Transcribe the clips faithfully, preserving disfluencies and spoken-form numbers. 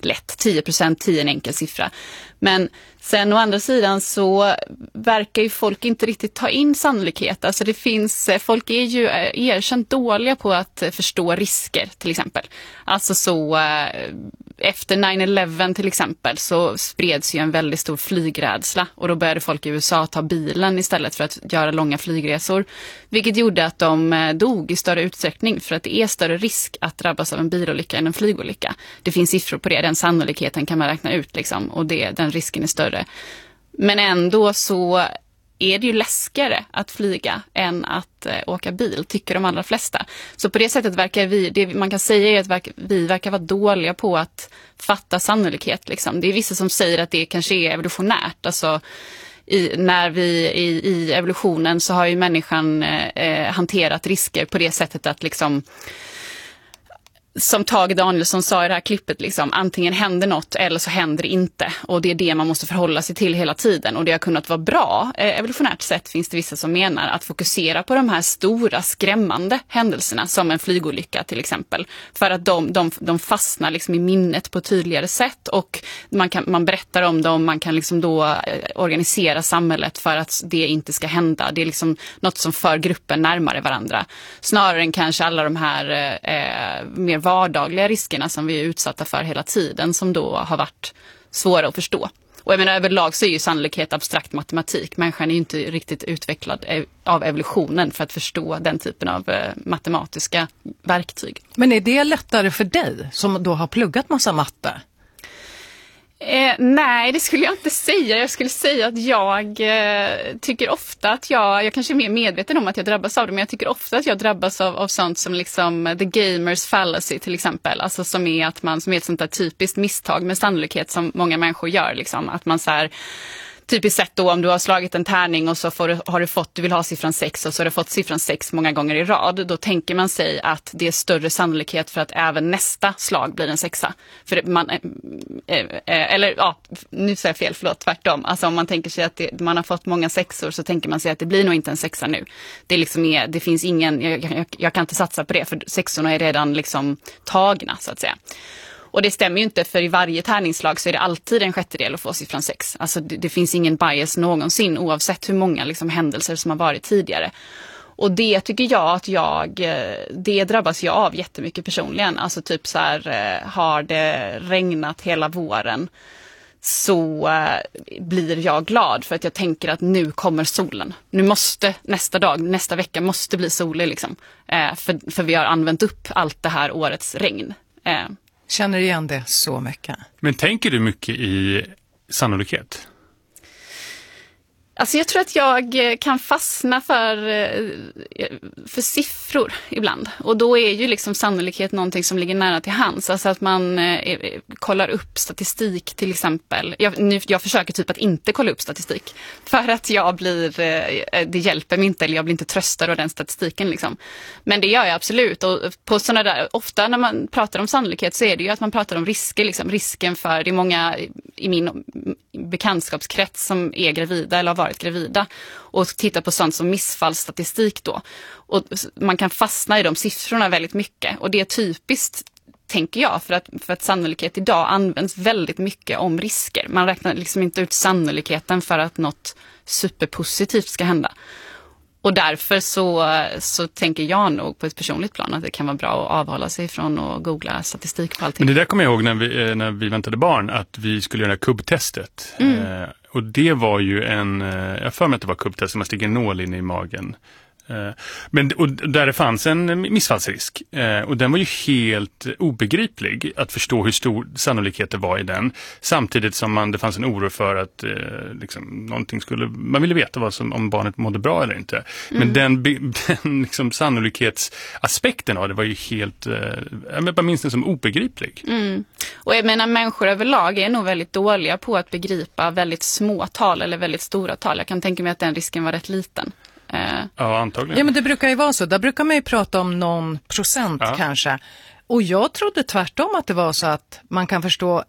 lätt. tio procent, tio en enkel siffra. Men sen å andra sidan så verkar ju folk inte riktigt ta in sannolikhet. Alltså det finns, folk är ju erkänt dåliga på att förstå risker till exempel. Alltså så efter nine eleven till exempel så spreds ju en väldigt stor flygrädsla och då började folk i U S A ta bilen istället för att göra långa flygresor. Vilket gjorde att de dog i större utsträckning för att det är större risk att drabbas av en bilolycka än en flygolycka. Det finns siffror på det, den sannolikheten kan man räkna ut liksom, och det, den risken är större. Men ändå så är det ju läskigare att flyga än att eh, åka bil, tycker de allra flesta. Så på det sättet verkar vi, det man kan säga är att verk, vi verkar vara dåliga på att fatta sannolikhet. Liksom. Det är vissa som säger att det kanske är evolutionärt. Alltså, i, när vi i, i evolutionen så har ju människan eh, hanterat risker på det sättet att liksom, som Tage Danielsson sa i det här klippet, liksom, antingen händer något eller så händer det inte. Och det är det man måste förhålla sig till hela tiden. Och det har kunnat vara bra. Eh, evolutionärt sett finns det vissa som menar att fokusera på de här stora skrämmande händelserna som en flygolycka till exempel. För att de, de, de fastnar liksom i minnet på ett tydligare sätt och man, kan, man berättar om dem, man kan liksom då eh, organisera samhället för att det inte ska hända. Det är liksom något som för gruppen närmare varandra. Snarare än kanske alla de här eh, mer vardagliga riskerna som vi är utsatta för hela tiden som då har varit svåra att förstå. Och jag menar överlag så är ju sannolikhet abstrakt matematik. Människan är ju inte riktigt utvecklad av evolutionen för att förstå den typen av matematiska verktyg. Men är det lättare för dig som då har pluggat massa matte? Eh, nej, det skulle jag inte säga. Jag skulle säga att jag eh, tycker ofta att jag, jag kanske är mer medveten om att jag drabbas av det, men jag tycker ofta att jag drabbas av, av sånt som liksom the gamers fallacy till exempel. Alltså som är att man, som är ett sånt där typiskt misstag med sannolikhet som många människor gör liksom. Att man så här, typiskt sett då om du har slagit en tärning och så får du, har du fått, du vill ha siffran sex och så har du fått siffran sex många gånger i rad. Då tänker man sig att det är större sannolikhet för att även nästa slag blir en sexa. För man, äh, äh, eller ja, nu säger jag fel, förlåt, tvärtom. Alltså om man tänker sig att det, man har fått många sexor så tänker man sig att det blir nog inte en sexa nu. Det, liksom är, det finns ingen, jag, jag, jag kan inte satsa på det för sexorna är redan liksom tagna så att säga. Och det stämmer ju inte, för i varje tärningsslag så är det alltid en sjättedel att få siffran sex. Alltså det, det finns ingen bias någonsin oavsett hur många liksom händelser som har varit tidigare. Och det tycker jag att jag, det drabbas jag av jättemycket personligen. Alltså typ så här, har det regnat hela våren så blir jag glad för att jag tänker att nu kommer solen. Nu måste nästa dag, nästa vecka måste bli solig liksom. För, för vi har använt upp allt det här årets regn. Känner igen det så mycket. Men tänker du mycket i sannolikhet? Alltså jag tror att jag kan fastna för, för siffror ibland. Och då är ju liksom sannolikhet någonting som ligger nära till hands. Alltså att man eh, kollar upp statistik till exempel. Jag, nu, jag försöker typ att inte kolla upp statistik. För att jag blir, eh, det hjälper mig inte eller jag blir inte tröstad av den statistiken liksom. Men det gör jag absolut. Och på sådana där, ofta när man pratar om sannolikhet så är det ju att man pratar om risker. Liksom. Risken för, det är många i min bekantskapskrets som är gravida eller har varit gravida och titta på sånt som missfallsstatistik då. Och man kan fastna i de siffrorna väldigt mycket och det är typiskt, tänker jag, för att, för att sannolikhet idag används väldigt mycket om risker. Man räknar liksom inte ut sannolikheten för att något superpositivt ska hända. Och därför så, så tänker jag nog på ett personligt plan att det kan vara bra att avhålla sig från att googla statistik på allting. Men det där kommer jag ihåg när vi, när vi väntade barn, att vi skulle göra kubbtestet. Mm. Eh, och det var ju en, jag för mig att det var kubbtest, man sticker en nål in i magen. Men och där det fanns en missfallsrisk och den var ju helt obegriplig att förstå hur stor sannolikhet det var i den, samtidigt som man, det fanns en oro för att liksom, någonting skulle, man ville veta vad som, om barnet mådde bra eller inte. Mm. Men den, den liksom, sannolikhetsaspekten av det var ju helt, jag bara minns den som obegriplig. Mm. Och jag menar, människor överlag är nog väldigt dåliga på att begripa väldigt små tal eller väldigt stora tal. Jag kan tänka mig att den risken var rätt liten. Ja, antagligen. Ja, men det brukar ju vara så. Där brukar man ju prata om någon procent ja. kanske. Och jag trodde tvärtom att det var så att man kan förstå en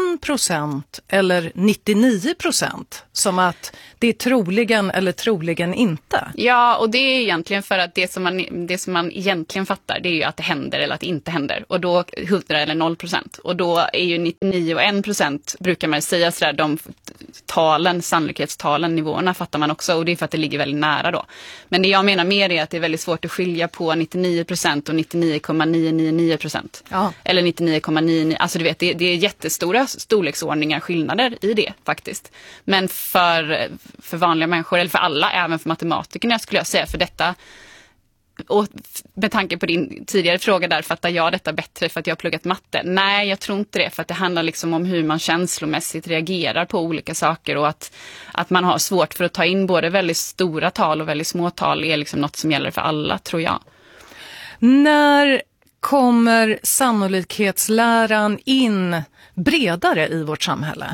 en procent eller nittionio procent som att det är troligen eller troligen inte? Ja, och det är egentligen för att det som man, det som man egentligen fattar, det är ju att det händer eller att det inte händer. Och då hundra eller noll procent. Och då är ju nittionio och en procent brukar man säga sådär, de talen, sannolikhetstalen, nivåerna fattar man också. Och det är för att det ligger väldigt nära då. Men det jag menar mer är att det är väldigt svårt att skilja på nittionio procent och nittionio komma nio nio nio procent. Ja. Eller nittionio komma nio nio, alltså du vet, det, det är jättestora storleksordningar, skillnader i det faktiskt. Men för, för vanliga människor, eller för alla, även för matematikerna skulle jag säga, för detta, och med tanke på din tidigare fråga där, fattar jag detta bättre för att jag har pluggat matte? Nej, jag tror inte det, för att det handlar liksom om hur man känslomässigt reagerar på olika saker, och att, att man har svårt för att ta in både väldigt stora tal och väldigt små tal är liksom något som gäller för alla, tror jag. När kommer sannolikhetsläran in bredare i vårt samhälle?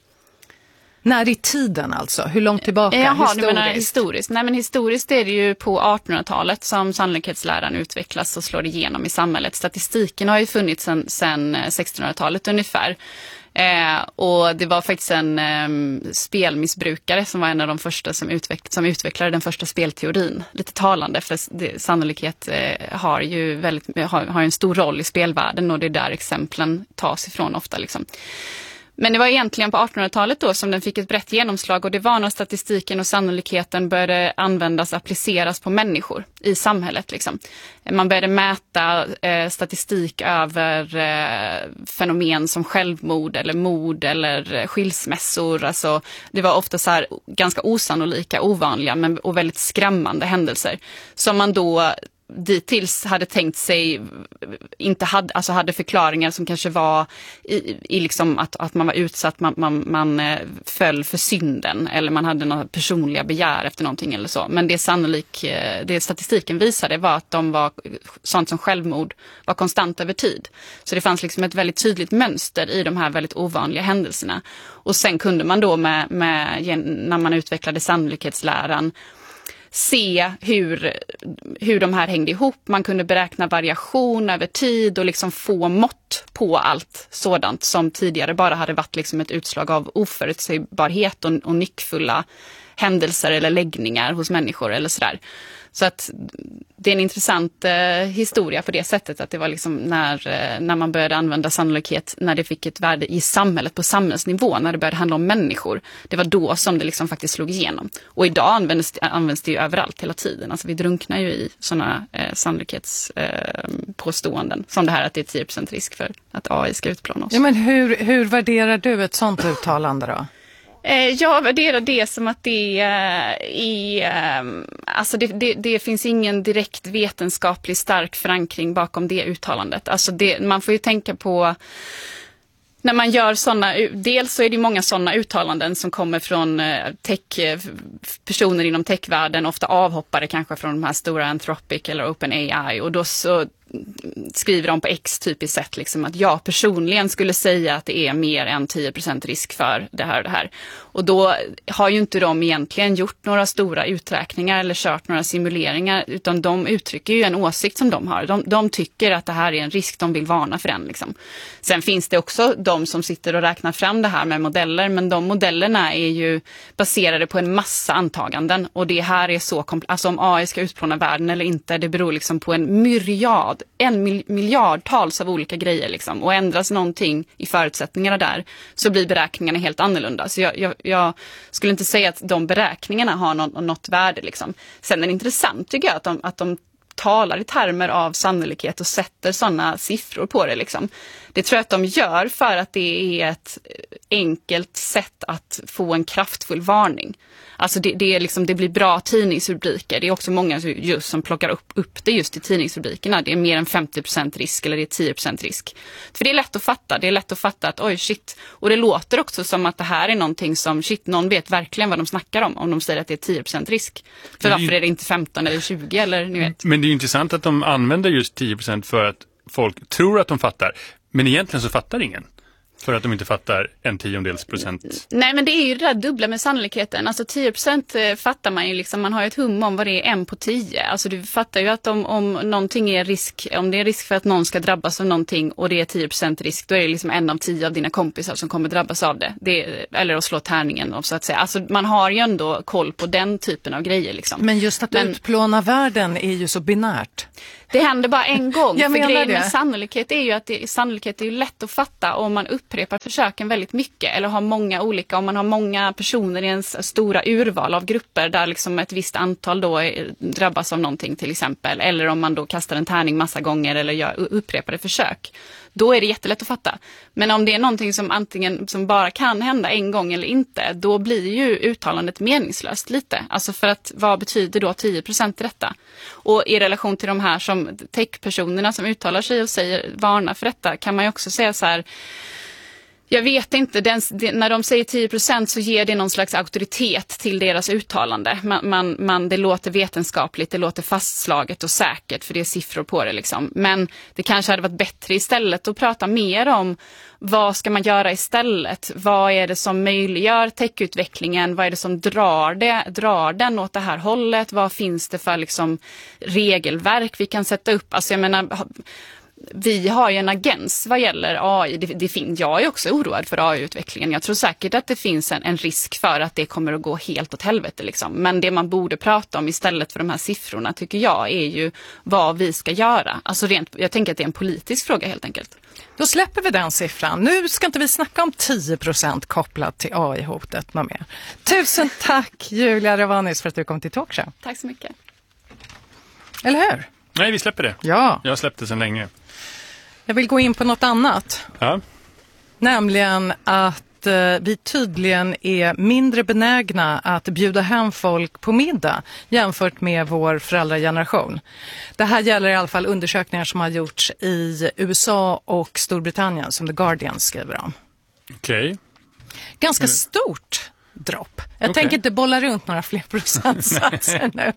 När i tiden alltså? Hur långt tillbaka? Jaha, historiskt? du menar historiskt? Nej, men historiskt är det ju på artonhundratalet som sannolikhetsläran utvecklas och slår igenom i samhället. Statistiken har ju funnits sedan, sedan sextonhundratalet ungefär. Eh, och det var faktiskt en eh, spelmissbrukare som var en av de första som, utveck- som utvecklade den första spelteorin. Lite talande, för det, sannolikhet eh, har ju väldigt, har, har en stor roll i spelvärlden, och det är där exemplen tas ifrån ofta liksom. Men det var egentligen på artonhundratalet då som den fick ett brett genomslag, och det var när statistiken och sannolikheten började användas, appliceras på människor i samhället. Liksom. Man började mäta eh, statistik över eh, fenomen som självmord eller mord eller skilsmässor. Alltså, det var ofta så här ganska osannolika, ovanliga men, och väldigt skrämmande händelser som man då dittills hade tänkt sig inte hade, alltså hade förklaringar som kanske var i, i liksom att, att man var utsatt, man, man, man eh, föll för synden, eller man hade några personliga begär efter någonting eller så. Men det sannolik, eh, det statistiken visade var att de var sånt som självmord var konstant över tid. Så det fanns liksom ett väldigt tydligt mönster i de här väldigt ovanliga händelserna. Och sen kunde man då med, med när man utvecklade sannolikhetsläran se hur, hur de här hängde ihop. Man kunde beräkna variation över tid och liksom få mått på allt sådant som tidigare bara hade varit liksom ett utslag av oförutsägbarhet och, och nyckfulla händelser eller läggningar hos människor eller sådär. Så att det är en intressant eh, historia på det sättet, att det var liksom när, eh, när man började använda sannolikhet, när det fick ett värde i samhället på samhällsnivå, när det började handla om människor. Det var då som det liksom faktiskt slog igenom. Och idag används, används det ju överallt hela tiden. Alltså vi drunknar ju i sådana eh, sannolikhetspåståenden eh, som det här att det är tio procent risk för att A I ska utplåna oss. Ja, men hur, hur värderar du ett sånt uttalande då? Jag värderar det som att det är, alltså det, det, det finns ingen direkt vetenskaplig stark förankring bakom det uttalandet. Alltså det, man får ju tänka på när man gör sådana, dels så är det många sådana uttalanden som kommer från tech, personer inom techvärlden, ofta avhoppare kanske från de här stora Anthropic eller OpenAI, och då så skriver de på X typiskt sätt liksom att jag personligen skulle säga att det är mer än tio procent risk för det här och det här. Och då har ju inte de egentligen gjort några stora uträkningar eller kört några simuleringar, utan de uttrycker ju en åsikt som de har. De, de tycker att det här är en risk, de vill varna för den. Liksom. Sen finns det också de som sitter och räknar fram det här med modeller, men de modellerna är ju baserade på en massa antaganden, och det här är så kompl- alltså om A I ska utplåna världen eller inte, det beror liksom på en myriad en mil- miljardtals av olika grejer liksom. Och ändras någonting i förutsättningarna där, så blir beräkningarna helt annorlunda. Så jag, jag, jag skulle inte säga att de beräkningarna har någon, något värde liksom. Sen är det intressant tycker jag att de, att de talar i termer av sannolikhet och sätter sådana siffror på det liksom. Det tror jag att de gör för att det är ett enkelt sätt att få en kraftfull varning. Alltså det, det, är liksom, det blir bra tidningsrubriker. Det är också många just som plockar upp, upp det just i tidningsrubrikerna. Det är mer än femtio procent risk eller det är tio procent risk. För det är lätt att fatta. Det är lätt att fatta att oj shit. Och det låter också som att det här är någonting som shit, någon vet verkligen vad de snackar om. Om de säger att det är tio procent risk. För det är, varför är det inte femton eller tjugo eller ni vet. Men det är ju intressant att de använder just tio procent för att folk tror att de fattar. Men egentligen så fattar ingen. För att de inte fattar en tiondels procent. Nej, men det är ju det där dubbla med sannolikheten. Alltså tio procent fattar man ju liksom, man har ju ett hum om vad det är en på tio. Alltså du fattar ju att om, om någonting är risk, om det är risk för att någon ska drabbas av någonting och det är tio procent risk, då är det liksom en av tio av dina kompisar som kommer drabbas av det. det är, eller att slå tärningen av, så att säga. Alltså man har ju ändå koll på den typen av grejer liksom. Men just att men, utplåna världen är ju så binärt. Det händer bara en gång. Jag för grejen det. med sannolikhet är ju att det, sannolikhet är ju lätt att fatta om man upprepar försöken väldigt mycket eller har många olika, om man har många personer i en stora urval av grupper där liksom ett visst antal då är, drabbas av någonting till exempel, eller om man då kastar en tärning massa gånger eller gör upprepade försök. Då är det jättelätt att fatta. Men om det är någonting som antingen som bara kan hända en gång eller inte, då blir ju uttalandet meningslöst lite. Alltså för att vad betyder då tio procent i detta? Och i relation till de här som techpersonerna som uttalar sig och säger varna för detta, kan man ju också säga så här: jag vet inte, den, det, när de säger tio procent så ger det någon slags auktoritet till deras uttalande. Man, man, man, det låter vetenskapligt, det låter fastslaget och säkert för det är siffror på det liksom. Men det kanske hade varit bättre istället att prata mer om vad ska man göra istället? Vad är det som möjliggör techutvecklingen? Vad är det som drar, det, drar den åt det här hållet? Vad finns det för liksom regelverk vi kan sätta upp? Alltså jag menar... Vi har ju en agens vad gäller A I. Det, det fin- jag är också oroad för A I-utvecklingen. Jag tror säkert att det finns en, en risk för att det kommer att gå helt åt helvete. Liksom. Men det man borde prata om istället för de här siffrorna tycker jag är ju vad vi ska göra. Alltså rent, jag tänker att det är en politisk fråga helt enkelt. Då släpper vi den siffran. Nu ska inte vi snacka om tio procent kopplat till A I-hotet. Något mer. Tusen tack Julia Ravanis för att du kom till Talkshow. Tack så mycket. Eller hur? Nej, vi släpper det. Ja. Jag släppte sedan länge. Jag vill gå in på något annat. Ja. Nämligen att eh, vi tydligen är mindre benägna att bjuda hem folk på middag jämfört med vår föräldrageneration. Det här gäller i alla fall undersökningar som har gjorts i U S A och Storbritannien som The Guardian skriver om. Okej. Okay. Ganska stort dropp. Jag okay. tänker inte bolla runt några fler procentsatser nu.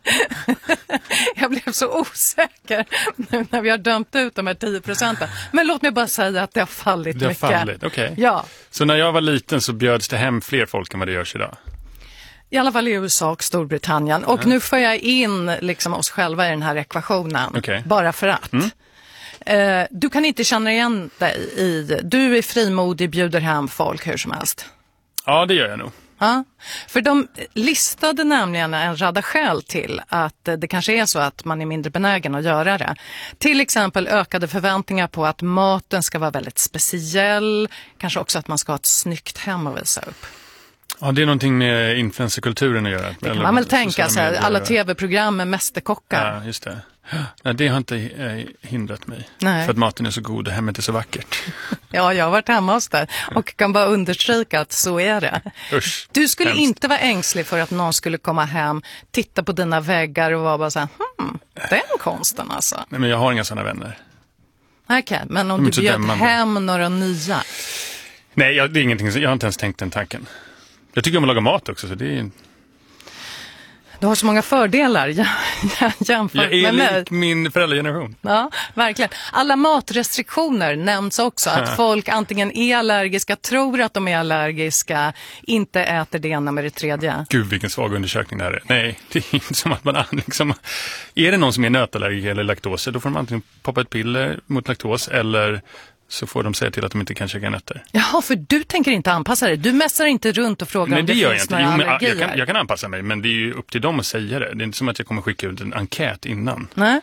Jag blev så osäker nu när vi har dömt ut de här tio procenten. Men låt mig bara säga att det har fallit det har mycket. Fallit. Okay. Ja. Så när jag var liten så bjöds det hem fler folk än vad det görs idag? I alla fall i U S A och Storbritannien. Och mm. nu får jag in liksom oss själva i den här ekvationen. Okay. Bara för att. Mm. Uh, du kan inte känna igen dig i... Du är frimodig, bjuder hem folk hur som helst. Ja, det gör jag nog. Ja, för de listade nämligen en radda skäl till att det kanske är så att man är mindre benägen att göra det. Till exempel ökade förväntningar på att maten ska vara väldigt speciell. Kanske också att man ska ha ett snyggt hem att visa upp. Ja, det är någonting med influencerkulturen att göra. Det kan eller, man väl tänka sig. Alla tv-program med mästerkockar. Ja, just det. Nej, det har inte eh, hindrat mig. Nej. För att maten är så god och hemmet är så vackert. Ja, jag har varit hemma hos dig och kan bara understryka att så är det. Usch, du skulle hemskt. Inte vara ängslig för att någon skulle komma hem, titta på dina väggar och vara bara så här, hmm, den konsten alltså. Nej, men jag har inga sådana vänner. Okej, okay, men om du bjöd hem några nya? Nej, jag, det är ingenting, jag har inte ens tänkt den tanken. Jag tycker om att laga mat också, så det är... Du har så många fördelar jämfört jag är med mig. lik min föräldrageneration. Ja, verkligen. Alla matrestriktioner nämns också. Att folk antingen är allergiska, tror att de är allergiska, inte äter det ena med det tredje. Gud, vilken svag undersökning det här är. Nej, det är inte som att man liksom... Är det någon som är nötallergiker eller laktos, då får de antingen poppa ett piller mot laktos eller... så får de säga till att de inte kan käka nötter. Jaha, för du tänker inte anpassa dig. Du mässar inte runt och frågar Nej, om det, det gör finns jag inte. några jo, allergier. jag, kan, jag kan anpassa mig, men det är ju upp till dem att säga det. Det är inte som att jag kommer skicka ut en enkät innan. Nej.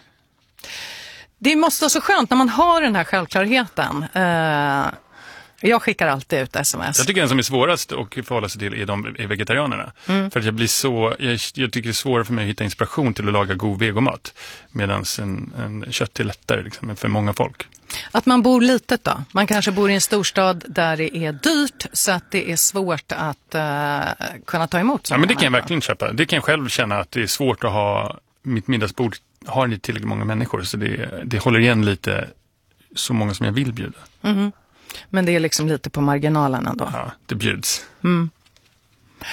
Det måste vara så skönt när man har den här självklarheten. Uh, jag skickar alltid ut sms. Jag tycker den som är svårast att förhålla sig till är de är vegetarianerna. Mm. För att jag blir så, jag, jag tycker det är svårare för mig att hitta inspiration till att laga god vegomat. Medan en, en kött är lättare liksom, för många folk. Att man bor litet då. Man kanske bor i en storstad där det är dyrt så att det är svårt att uh, kunna ta emot. Ja, men det kan jag verkligen köpa. Det kan jag själv känna att det är svårt att ha mitt middagsbord har inte tillräckligt många människor så det, det håller igen lite så många som jag vill bjuda. Mm. Men det är liksom lite på marginalen ändå. Ja, det bjuds. Mm.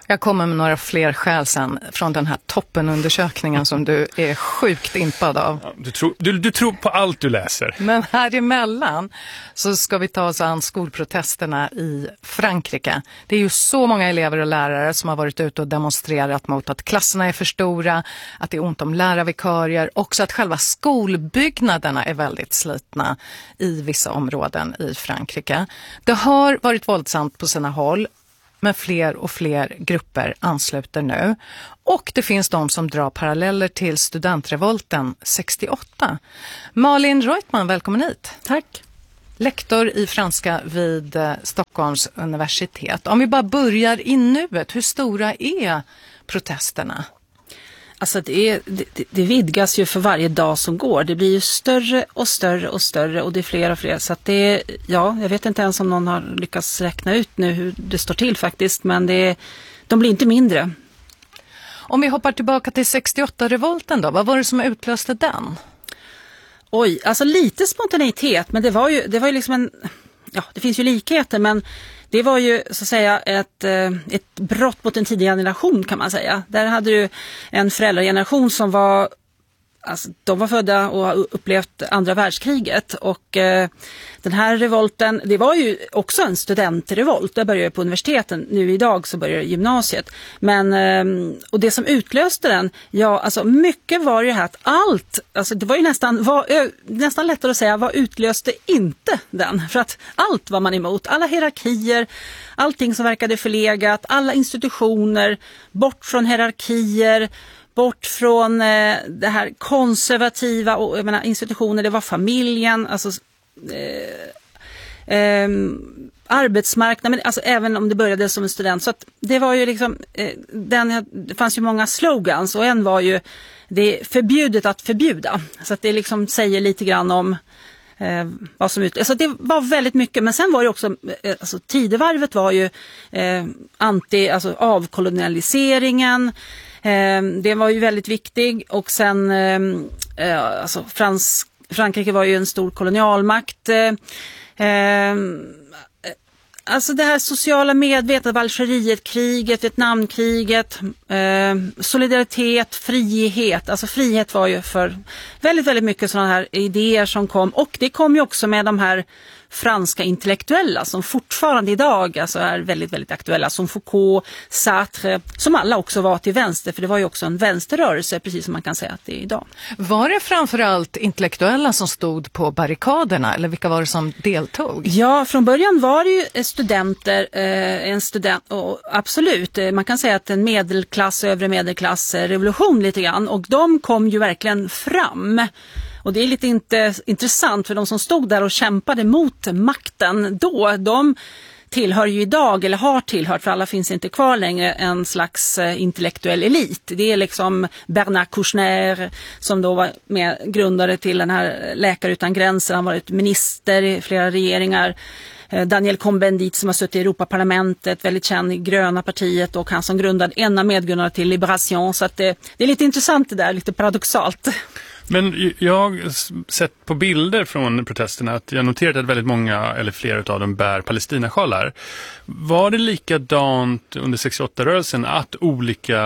Jag kommer med några fler skäl sen från den här toppenundersökningen som du är sjukt impad av. Ja, du, tror, du, du tror på allt du läser. Men här emellan så ska vi ta oss an skolprotesterna i Frankrike. Det är ju så många elever och lärare som har varit ute och demonstrerat mot att klasserna är för stora, att det är ont om lärarvikarier, också att själva skolbyggnaderna är väldigt slitna i vissa områden i Frankrike. Det har varit våldsamt på sina håll. Men fler och fler grupper ansluter nu. Och det finns de som drar paralleller till studentrevolten sextioåtta. Malin Reutman, välkommen hit. Tack. Lektor i franska vid Stockholms universitet. Om vi bara börjar i nuet, hur stora är protesterna? Alltså det, är, det, det vidgas ju för varje dag som går. Det blir ju större och större och större och det är fler och fler. Så att det är, ja, jag vet inte ens om någon har lyckats räkna ut nu hur det står till faktiskt. Men det är, de blir inte mindre. Om vi hoppar tillbaka till sextioåtta-revolten då, vad var det som utlöste den? Oj, alltså lite spontanitet, men det var ju, det var ju liksom en, ja det finns ju likheter men det var ju så att säga ett, ett brott mot en tidigare generation kan man säga. Där hade du en föräldrageneration som var, alltså, de var födda och har upplevt andra världskriget och eh, den här revolten, det var ju också en studentrevolt. Det började på universiteten, nu idag så börjar gymnasiet. Men, eh, och det som utlöste den, ja alltså mycket var ju här att allt, alltså det var ju nästan, var, ö, nästan lättare att säga vad utlöste inte den. För att allt var man emot, alla hierarkier, allting som verkade förlegat, alla institutioner, bort från hierarkier, bort från eh, det här konservativa och jag menar, institutioner, det var familjen, alltså eh, eh, arbetsmarknaden, alltså även om det började som en student. Så att det var ju liksom, eh, den, det fanns ju många slogans och en var ju det är förbjudet att förbjuda. Så att det liksom säger lite grann om eh, vad som ut. Alltså det var väldigt mycket, men sen var det också, eh, alltså tidevarvet var ju eh, anti, alltså avkolonialiseringen. Det var ju väldigt viktig och sen eh, alltså Frans, Frankrike var ju en stor kolonialmakt. Eh, alltså det här sociala medvetandet, Algerietkriget, Vietnamkriget, eh, solidaritet, frihet. Alltså frihet var ju för väldigt, väldigt mycket sådana här idéer som kom och det kom ju också med de här franska intellektuella som fortfarande idag alltså är väldigt, väldigt aktuella som Foucault, Sartre, som alla också var till vänster för det var ju också en vänsterrörelse precis som man kan säga att det är idag. Var det framförallt intellektuella som stod på barrikaderna eller vilka var det som deltog? Ja, från början var det ju studenter, eh, en student, och absolut, man kan säga att en medelklass, övre medelklass revolution lite grann och de kom ju verkligen fram. Och det är lite inte, intressant för de som stod där och kämpade mot makten då, de tillhör ju idag, eller har tillhört, för alla finns inte kvar längre, en slags intellektuell elit. Det är liksom Bernard Kouchner som då var med grundare till den här Läkare utan gränser, han har varit minister i flera regeringar. Daniel Cohn-Bendit som har suttit i Europaparlamentet, väldigt känd i Gröna partiet och han som grundade en av medgrundarna till Liberation. Så att det, det är lite intressant det där, lite paradoxalt. Men jag har sett på bilder från protesterna att jag noterat att väldigt många eller flera av dem bär palestinasjalar. Var det likadant under sextioåtta-rörelsen att olika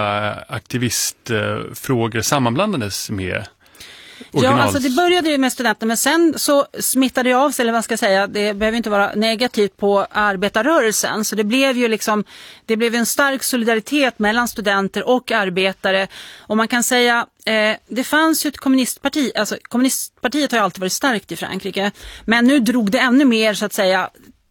aktivistfrågor sammanblandades med originals? Ja, alltså det började ju med studenter men sen så smittade det av sig, eller vad ska jag säga, det behöver inte vara negativt på arbetarrörelsen. Så det blev ju liksom, det blev en stark solidaritet mellan studenter och arbetare. Och man kan säga, eh, det fanns ju ett kommunistparti, alltså kommunistpartiet har ju alltid varit starkt i Frankrike. Men nu drog det ännu mer så att säga,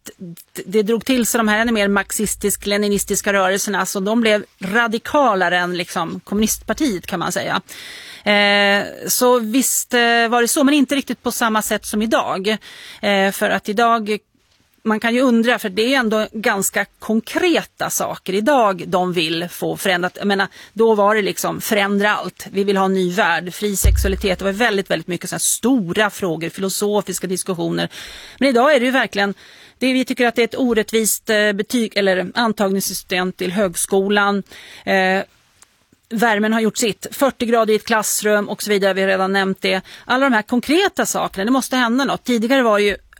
det drog till sig de här ännu mer marxistisk-leninistiska rörelserna. Så de blev radikalare än liksom kommunistpartiet kan man säga. Eh, så visst eh, var det så, men inte riktigt på samma sätt som idag. Eh, för att idag, man kan ju undra, för det är ändå ganska konkreta saker idag de vill få förändrat. Jag menar, då var det liksom förändra allt. Vi vill ha en ny värld, fri sexualitet. Det var väldigt, väldigt mycket så här stora frågor, filosofiska diskussioner. Men idag är det ju verkligen, det vi tycker att det är ett orättvist eh, betyg eller antagningssystem till högskolan. Eh, Värmen har gjort sitt, fyrtio grader i ett klassrum och så vidare, vi har redan nämnt det. Alla de här konkreta sakerna, det måste hända något. Tidigare var ju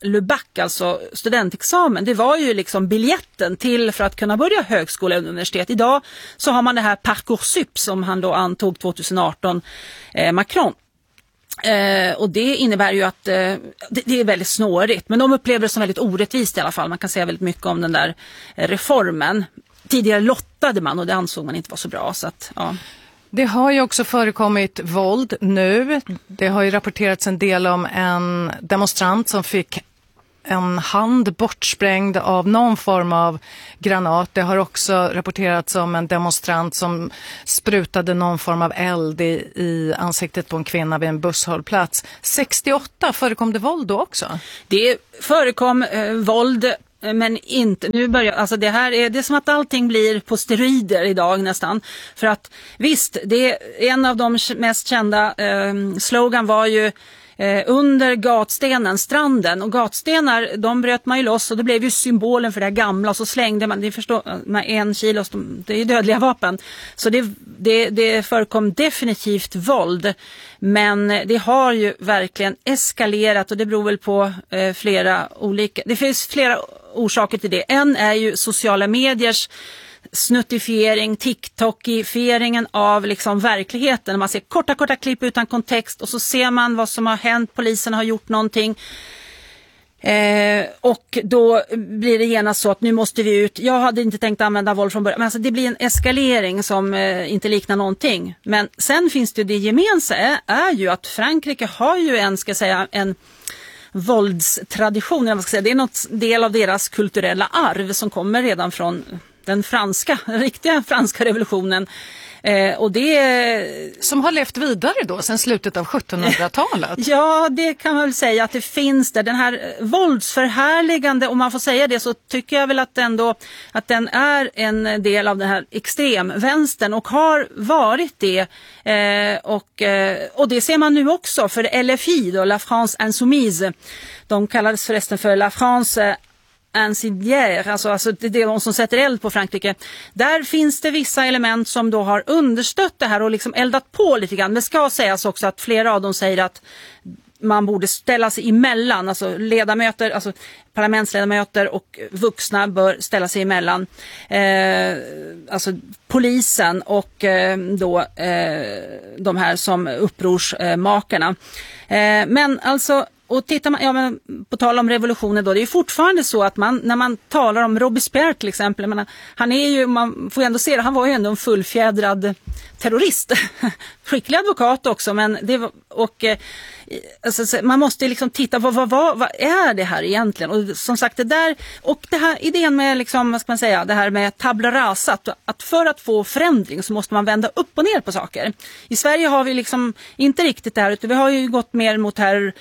Le Bac, alltså studentexamen, det var ju liksom biljetten till för att kunna börja högskola och universitet. Idag så har man det här Parcoursup som han då antog tjugoarton, eh, Macron. Eh, och det innebär ju att eh, det, det är väldigt snårigt, men de upplever det som väldigt orättvist i alla fall. Man kan säga väldigt mycket om den där eh, reformen. Tidigare lottade man och det ansåg man inte var så bra. Så att, ja. Det har ju också förekommit våld nu. Det har ju rapporterats en del om en demonstrant som fick en hand bortsprängd av någon form av granat. Det har också rapporterats om en demonstrant som sprutade någon form av eld i, i ansiktet på en kvinna vid en busshållplats. sextioåtta förekom det våld då också? Det förekom eh, våld. Men inte, nu börjar, alltså det här är, det är som att allting blir på steroider idag nästan. För att visst, det är en av de mest kända eh, slogan var ju eh, under gatstenen, stranden. Och gatstenar, de bröt man ju loss och det blev ju symbolen för det här gamla. Och så slängde man, det förstår, med en kilo, det är ju dödliga vapen. Så det, det, det förekom definitivt våld. Men det har ju verkligen eskalerat och det beror väl på eh, flera olika, det finns flera orsaker till det. En är ju sociala mediers snuttifiering, TikTokifieringen av liksom verkligheten. Man ser korta, korta klipp utan kontext och så ser man vad som har hänt, polisen har gjort någonting. Eh, och då blir det genast så att nu måste vi ut. Jag hade inte tänkt använda våld från början, men alltså det blir en eskalering som eh, inte liknar någonting. Men sen finns det det gemensamma är, är ju att Frankrike har ju en, ska säga, en våldstradition. Jag ska säga. Det är något del av deras kulturella arv som kommer redan från den franska, den riktiga franska revolutionen. Eh, och det som har levt vidare då sedan slutet av sjuttonhundratalet. Ja, det kan man väl säga att det finns där. Den här våldsförhärligande, om man får säga det, så tycker jag väl att ändå att den är en del av den här extremvänstern och har varit det. Eh, och, eh, och det ser man nu också för L F I då, La France Insoumise. De kallades förresten för La France incendiaire, alltså, alltså det är de som sätter eld på Frankrike. Där finns det vissa element som då har understött det här och liksom eldat på lite grann. Det ska sägas också att flera av dem säger att man borde ställa sig emellan, alltså ledamöter, alltså parlamentsledamöter och vuxna bör ställa sig emellan. Eh, alltså polisen och eh, då eh, de här som upprorsmakarna. Eh, men alltså och tittar man, ja, men på tal om revolutionen då, det är fortfarande så att man, när man talar om Robespierre till exempel, menar, han är ju, man får ju ändå se det, han var ju ändå en fullfjädrad terrorist. Skicklig advokat också, men det var, och alltså, man måste liksom titta, vad, vad, vad, vad är det här egentligen? Och som sagt, det där, och det här idén med, liksom, vad ska man säga, det här med tabla rasa, att, att för att få förändring så måste man vända upp och ner på saker. I Sverige har vi liksom inte riktigt det här, utan vi har ju gått mer mot här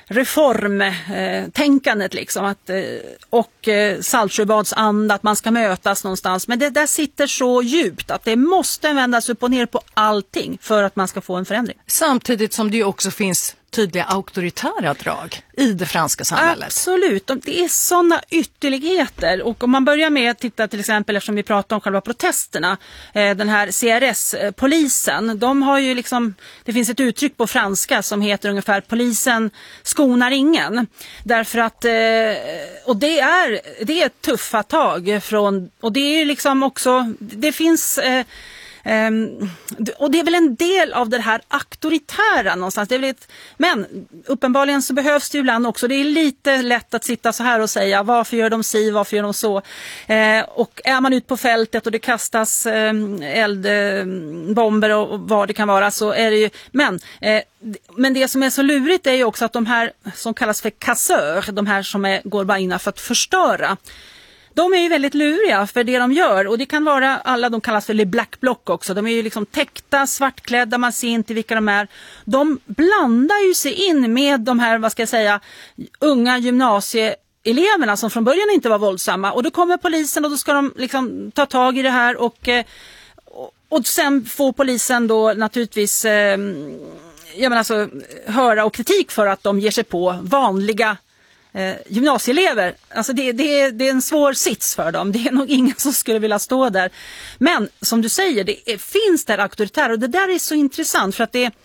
reformtänkandet liksom att, och Saltsjöbadsanda, att man ska mötas någonstans. Men det där sitter så djupt att det måste vändas upp och ner på allting för att man ska få en förändring. Samtidigt som det ju också finns tydliga auktoritära drag i det franska samhället. Absolut, det är sådana ytterligheter. Och om man börjar med att titta till exempel, eftersom vi pratar om själva protesterna, den här C R S-polisen, de har ju liksom, det finns ett uttryck på franska som heter ungefär polisen skonar ingen. Därför att, och det är, det är tuffa tag från, och det är liksom också, det finns Um, och det är väl en del av det här auktoritära någonstans. Det är väl ett, men uppenbarligen så behövs det ibland också. Det är lite lätt att sitta så här och säga varför gör de si, varför gör de så. Uh, och är man ut på fältet och det kastas um, eldbomber uh, och, och vad det kan vara, så är det ju, men uh, men det som är så lurigt är ju också att de här som kallas för casseur, de här som är, går bara in för att förstöra, de är ju väldigt luriga för det de gör, och det kan vara alla, de kallas för le black block också. De är ju liksom täckta, svartklädda, man ser inte vilka de är. De blandar ju sig in med de här, vad ska jag säga, unga gymnasieeleverna som från början inte var våldsamma. Och då kommer polisen och då ska de liksom ta tag i det här och, och sen får polisen då naturligtvis eh, jag menar alltså, höra och kritik för att de ger sig på vanliga Eh, gymnasieelever. Alltså det, det, det är en svår sits för dem. Det är nog ingen som skulle vilja stå där. Men som du säger, det är, finns där auktoritära, och det där är så intressant för att det,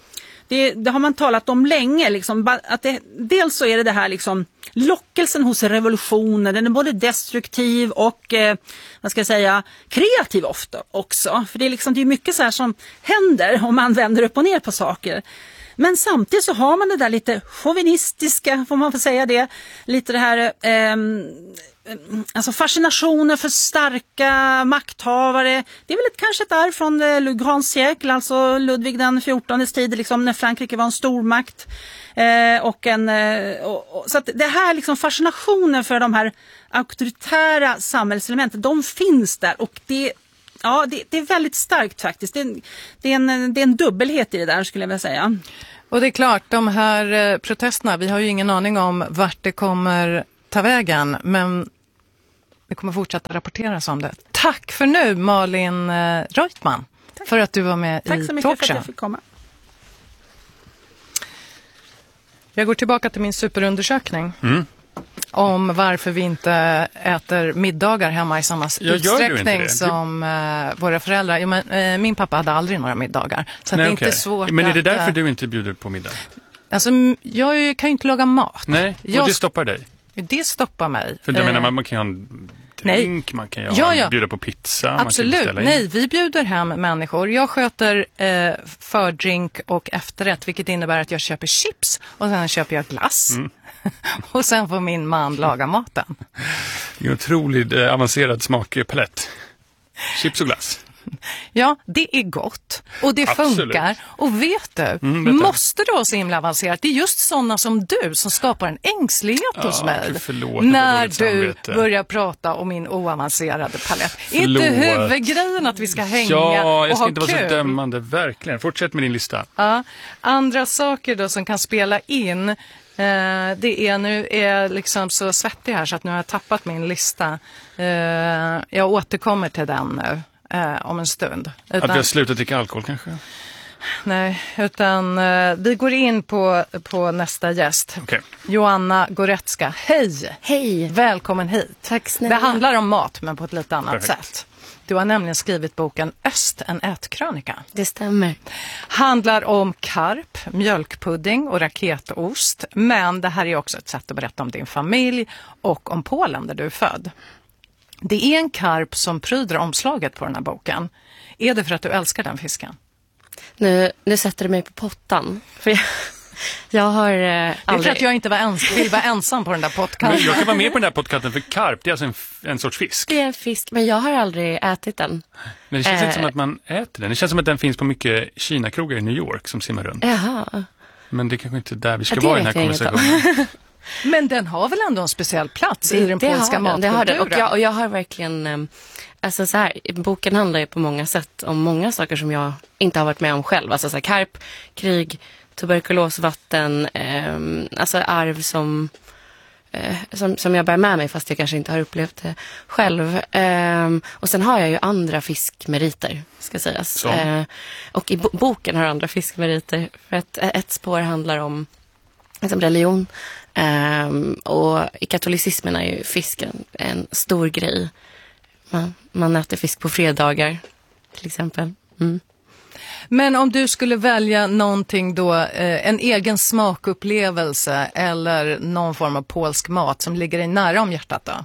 det, det har man talat om länge. Liksom, att det, dels så är det det här liksom, lockelsen hos revolutionen, den är både destruktiv och eh, vad ska jag säga, kreativ ofta också. För det är, liksom, det är mycket så här som händer om man vänder upp och ner på saker. Men samtidigt så har man det där lite chauvinistiska, får man få säga det, lite det här eh, alltså fascinationen för starka makthavare. Det är väl ett, kanske ett arv från eh, Le Grand Siècle, alltså Ludvig den fjortondes tid, liksom, när Frankrike var en stormakt. Eh, och en, eh, och, och, så att det här liksom fascinationen för de här auktoritära samhällselementen, de finns där och det, ja, det, det är väldigt starkt faktiskt. Det, det, är en, det är en dubbelhet i det där, skulle jag vilja säga. Och det är klart, de här eh, protesterna, vi har ju ingen aning om vart det kommer ta vägen, men vi kommer fortsätta rapporteras om det. Tack för nu, Malin eh, Reutman, Tack. för att du var med Tack i så mycket Talkshow. för att jag fick komma. Jag går tillbaka till min superundersökning Mm. om varför vi inte äter middagar hemma i samma Ja, utsträckning som uh, våra föräldrar. Jo, men, uh, min pappa hade aldrig några middagar. Så Nej, det är okay. inte svårt. Men är det därför att, uh, du inte bjuder på middag? Alltså, jag kan ju inte laga mat. Nej, och jag, det stoppar dig? Det stoppar mig. För jag uh, menar, man kan ju ha en drink, man kan ju ja, ja. bjuda på pizza. Absolut, man kan nej, vi bjuder hem människor. Jag sköter eh, fördrink och efterrätt, vilket innebär att jag köper chips och sen köper jag glass. Mm. Och sen får min man laga maten. Det är en otroligt eh, avancerad smakpalett. Chips och glass. Ja, det är gott och det Absolut. funkar. Och vet du, mm, måste du ha så himla avancerat? Det är just sådana som du som skapar en ängslighet ja, hos mig. Förlåt, när du börjar prata om min oavancerade palett. Förlåt. Är inte huvudgrejen att vi ska hänga ja, och jag ska ha inte vara kul? så dömande, verkligen. Fortsätt med din lista. Ja, andra saker då som kan spela in. Eh, det är, nu är jag liksom så svettig här så att nu har jag tappat min lista. Eh, jag återkommer till den nu. Eh, om en stund. Utan, att vi har slutat dricka alkohol kanske? Nej, utan eh, vi går in på, på nästa gäst. Okay. Joanna Goretzka. Hej! Hej! Välkommen hit. Tack snälla. Det handlar om mat, men på ett lite annat Perfekt. sätt. Du har nämligen skrivit boken Öst, en ätkrönika. Det stämmer. Handlar om karp, mjölkpudding och raketost. Men det här är också ett sätt att berätta om din familj och om Polen där du är född. Det är en karp som pryder omslaget på den här boken. Är det för att du älskar den fisken? Nu, nu sätter du mig på pottan. För jag, jag har eh, aldrig... Det är för att jag inte var ens, vill vara ensam på den där podcasten. Jag kan vara med på den där podcasten för karp, det är alltså en, en sorts fisk. Det är en fisk, men jag har aldrig ätit den. Men det känns eh. inte som att man äter den. Det känns som att den finns på mycket Kina-krogar i New York som simmar runt. Jaha. Men det är kanske inte där vi ska Ja, vara i den här konversationen. Men den har väl ändå en speciell plats det, i den det polska har den, det har den. matkulturen? Och jag, och jag har verkligen, alltså så här, boken handlar ju på många sätt om många saker som jag inte har varit med om själv. Alltså så här, karp, krig, tuberkulosvatten, eh, alltså arv som, eh, som, som jag bär med mig fast jag kanske inte har upplevt det själv. Eh, och sen har jag ju andra fiskmeriter, ska sägas. Eh, och i bo- boken har andra fiskmeriter. För att ett spår handlar om liksom religion. Um, och i katolicismen är ju fisken en stor grej. Man, man äter fisk på fredagar till exempel. Mm. Men om du skulle välja någonting då, eh, en egen smakupplevelse eller någon form av polsk mat som ligger dig nära om hjärtat då?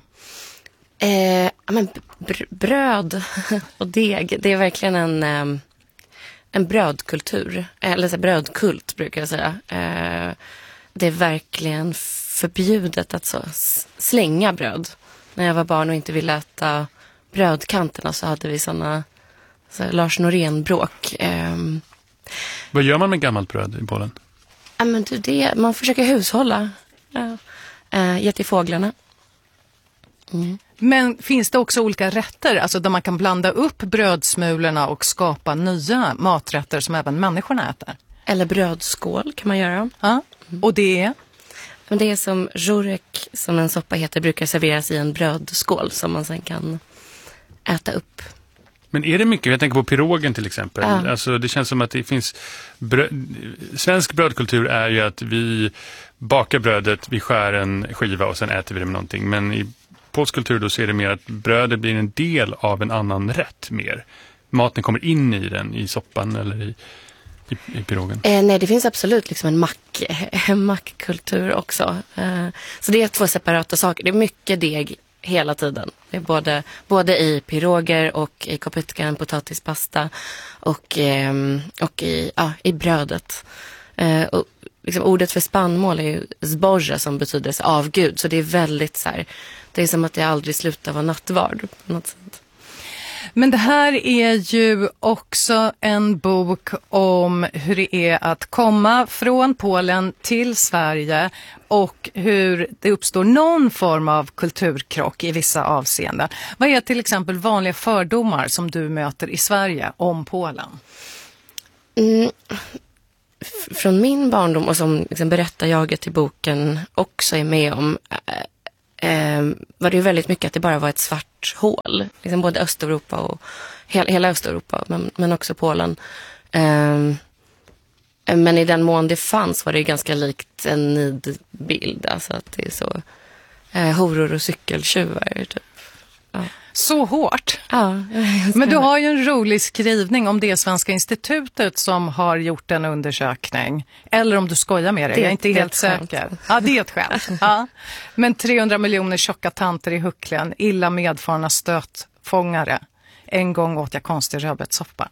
Eh, men br- bröd och deg, det är verkligen en, um, en brödkultur. Eller så brödkult brukar jag säga. Eh, det är verkligen förbjudet att så slänga bröd. När jag var barn och inte ville äta brödkanterna så hade vi såna så Lars Norén-bråk. Um, Vad gör man med gammalt bröd i Polen? Ja, men du, det, man försöker hushålla. Ja. Uh, ge till fåglarna. Mm. Men finns det också olika rätter, alltså där man kan blanda upp brödsmulorna och skapa nya maträtter som även människorna äter? Eller brödskål kan man göra. Ja. Och det är? Men det är som żurek, som en soppa heter, brukar serveras i en brödskål som man sen kan äta upp. Men är det mycket? Jag tänker på pirogen till exempel. Ja. Alltså, det känns som att det finns... Bröd... Svensk brödkultur är ju att vi bakar brödet, vi skär en skiva och sen äter vi det med någonting. Men i polsk kultur då så är det mer att brödet blir en del av en annan rätt mer. Maten kommer in i den, i soppan eller i... i, i pirogen? Eh, nej, det finns absolut liksom en mack, en mackkultur också. Eh, så det är två separata saker. Det är mycket deg hela tiden. Det är både, både i piroger och i kopytkan, potatispasta och, eh, och i, ja, i brödet. Eh, och liksom, ordet för spannmål är ju zboja som betyder avgud. Så det är väldigt så här, det är som att det aldrig slutar vara nattvard på något sätt. Men det här är ju också en bok om hur det är att komma från Polen till Sverige och hur det uppstår någon form av kulturkrock i vissa avseenden. Vad är till exempel vanliga fördomar som du möter i Sverige om Polen? Mm. Från min barndom och som liksom berättar jaget i boken också är med om eh, var det ju väldigt mycket att det bara var ett svart hål. Liksom både Östeuropa och hela, hela Östeuropa men, men också Polen. Eh, men i den mån det fanns var det ganska likt en nidbild. Alltså att det är så eh, horor och cykeltjuvar typ. Ja. Så hårt. Ja, men du har ju en rolig skrivning om det Svenska institutet som har gjort en undersökning. Eller om du skojar med det, det jag är inte är helt säker. Ja, det är ett skämt. Ja. Men trehundra miljoner tjocka tanter i hucklen, illa medfarna stötfångare. En gång åt jag konstig rödbetssoppa.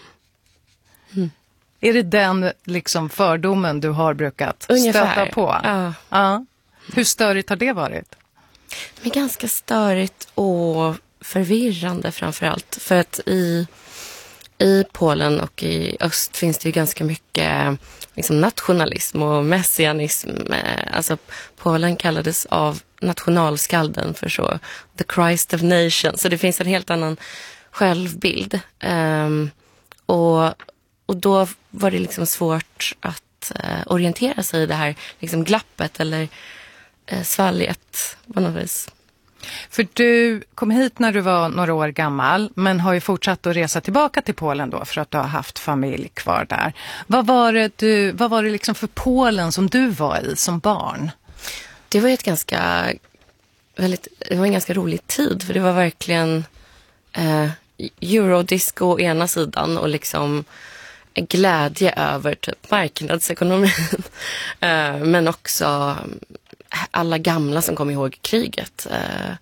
Mm. Är det den liksom fördomen du har brukat ungefär stöta på? Ja. Ja. Hur störigt har det varit? Det är ganska störigt och förvirrande framförallt. För att i, i Polen och i öst finns det ju ganska mycket liksom, nationalism och messianism. Alltså Polen kallades av nationalskalden för så the Christ of Nations. Så det finns en helt annan självbild. Um, och, och då var det liksom svårt att uh, orientera sig i det här liksom, glappet eller uh, svalget på något vis. För du kom hit när du var några år gammal men har ju fortsatt att resa tillbaka till Polen då för att du har haft familj kvar där. Vad var det, du, vad var det liksom för Polen som du var i som barn? Det var ett ganska, väldigt, det var en ganska rolig tid för det var verkligen eh, eurodisco å ena sidan och liksom glädje över typ marknadsekonomin. eh, men också alla gamla som kom ihåg kriget. Uh,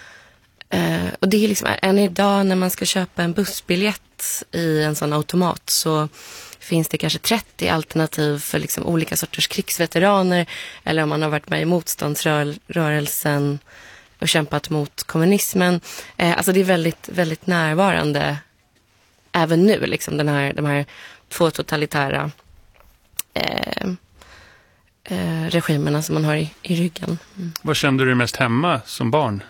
uh, och det är liksom, än idag när man ska köpa en bussbiljett i en sån automat så finns det kanske trettio alternativ för liksom olika sorters krigsveteraner eller om man har varit med i motståndsrörelsen och kämpat mot kommunismen. Uh, alltså det är väldigt, väldigt närvarande även nu, liksom den här, de här två totalitära uh, Eh, regimerna som man har i, i ryggen. Mm. Vad kände du mest hemma som barn?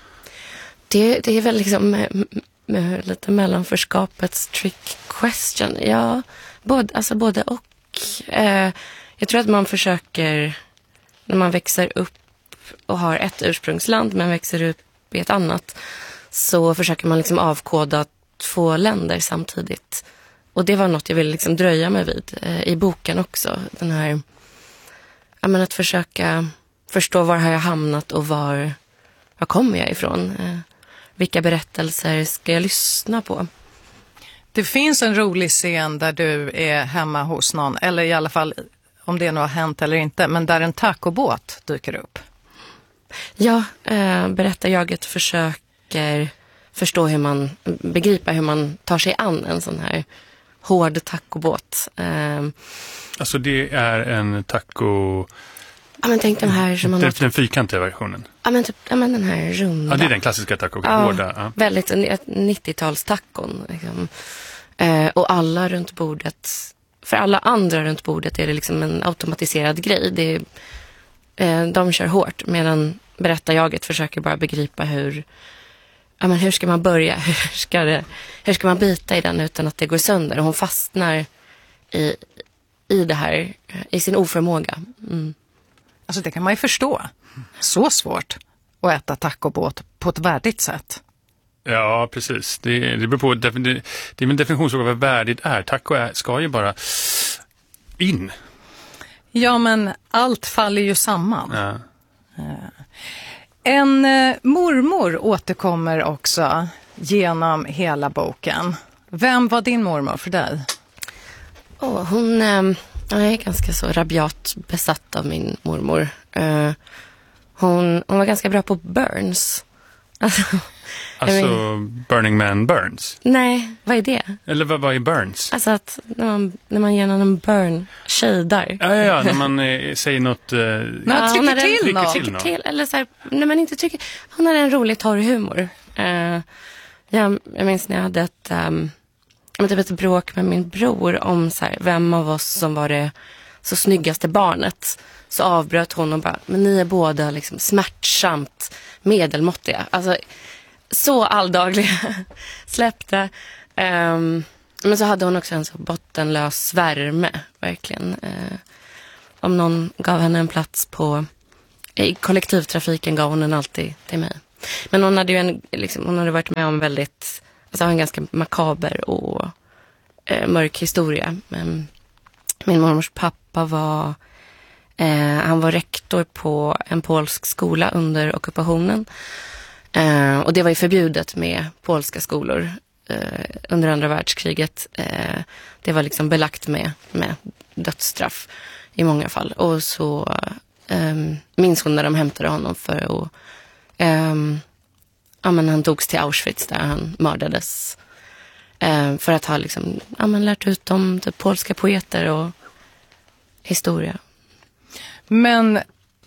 Det, det är väl liksom med, med lite mellanförskapets trick question. Ja, både, alltså både och. Eh, jag tror att man försöker, när man växer upp och har ett ursprungsland men växer upp i ett annat, så försöker man liksom avkoda två länder samtidigt. Och det var något jag ville liksom dröja mig vid eh, i boken också. Den här Ja, men att försöka förstå var har jag hamnat och var, var kommer jag ifrån? Eh, vilka berättelser ska jag lyssna på? Det finns en rolig scen där du är hemma hos någon, eller i alla fall om det nu har hänt eller inte, men där en tacobåt dyker upp. Ja, eh, berättarjaget försöker förstå hur man, begripa hur man tar sig an en sån här hård tacobåt. Eh, Alltså det är en taco... Ja men tänk den här som man... Det är den fyrkantiga versionen. Ja men, typ, ja men den här runda. Ja det är den klassiska taco. Ja, hårda. Ja. Väldigt, nittiotalstacon. Liksom. Eh, och alla runt bordet, för alla andra runt bordet är det liksom en automatiserad grej. Det är, eh, de kör hårt medan berättarjaget försöker bara begripa hur... Ja men hur ska man börja? Hur ska, det, hur ska man bita i den utan att det går sönder? Och hon fastnar i... i det här, i sin oförmåga. Mm. Alltså det kan man ju förstå. Så svårt att äta tacobåt på ett värdigt sätt. Ja, precis. Det, det beror på, det, det är en definitionsfråga vad värdigt är. Taco är, ska ju bara in. Ja, men allt faller ju samman. Ja. En eh, mormor återkommer också genom hela boken. Vem var din mormor för dig? Oh, hon eh, jag är ganska så rabiat besatt av min mormor. Eh, hon, hon var ganska bra på Burns. Alltså, alltså Burning Man Burns? Nej, vad är det? Eller vad, vad är Burns? Alltså att när man, när man ger någon en burn, shadar. Ja, ja, ja, när man eh, säger något... Eh, när ja, trycker en, till något. till något. Till, eller så här, när man inte tycker... Hon hade en rolig torr humor. Eh, jag, jag minns när jag hade ett... Um, typ ett bråk med min bror om så här, vem av oss som var det så snyggaste barnet. Så avbröt hon och bara, men ni är båda liksom smärtsamt medelmåttiga. Alltså, så alldagliga. Släppte. Um, men så hade hon också en så bottenlös värme, verkligen. Uh, om någon gav henne en plats på... I kollektivtrafiken gav hon den alltid till mig. Men hon hade ju en, liksom, hon hade varit med om väldigt... Alltså en ganska makaber och eh, mörk historia. Men min mormors pappa var... Eh, han var rektor på en polsk skola under ockupationen. Eh, och det var ju förbjudet med polska skolor eh, under andra världskriget. Eh, det var liksom belagt med, med dödsstraff i många fall. Och så eh, minns hon när de hämtade honom för att... Eh, ja, men han togs till Auschwitz där han mördades. Eh, för att ha liksom, ja, men lärt ut om typ, polska poeter och historia. Men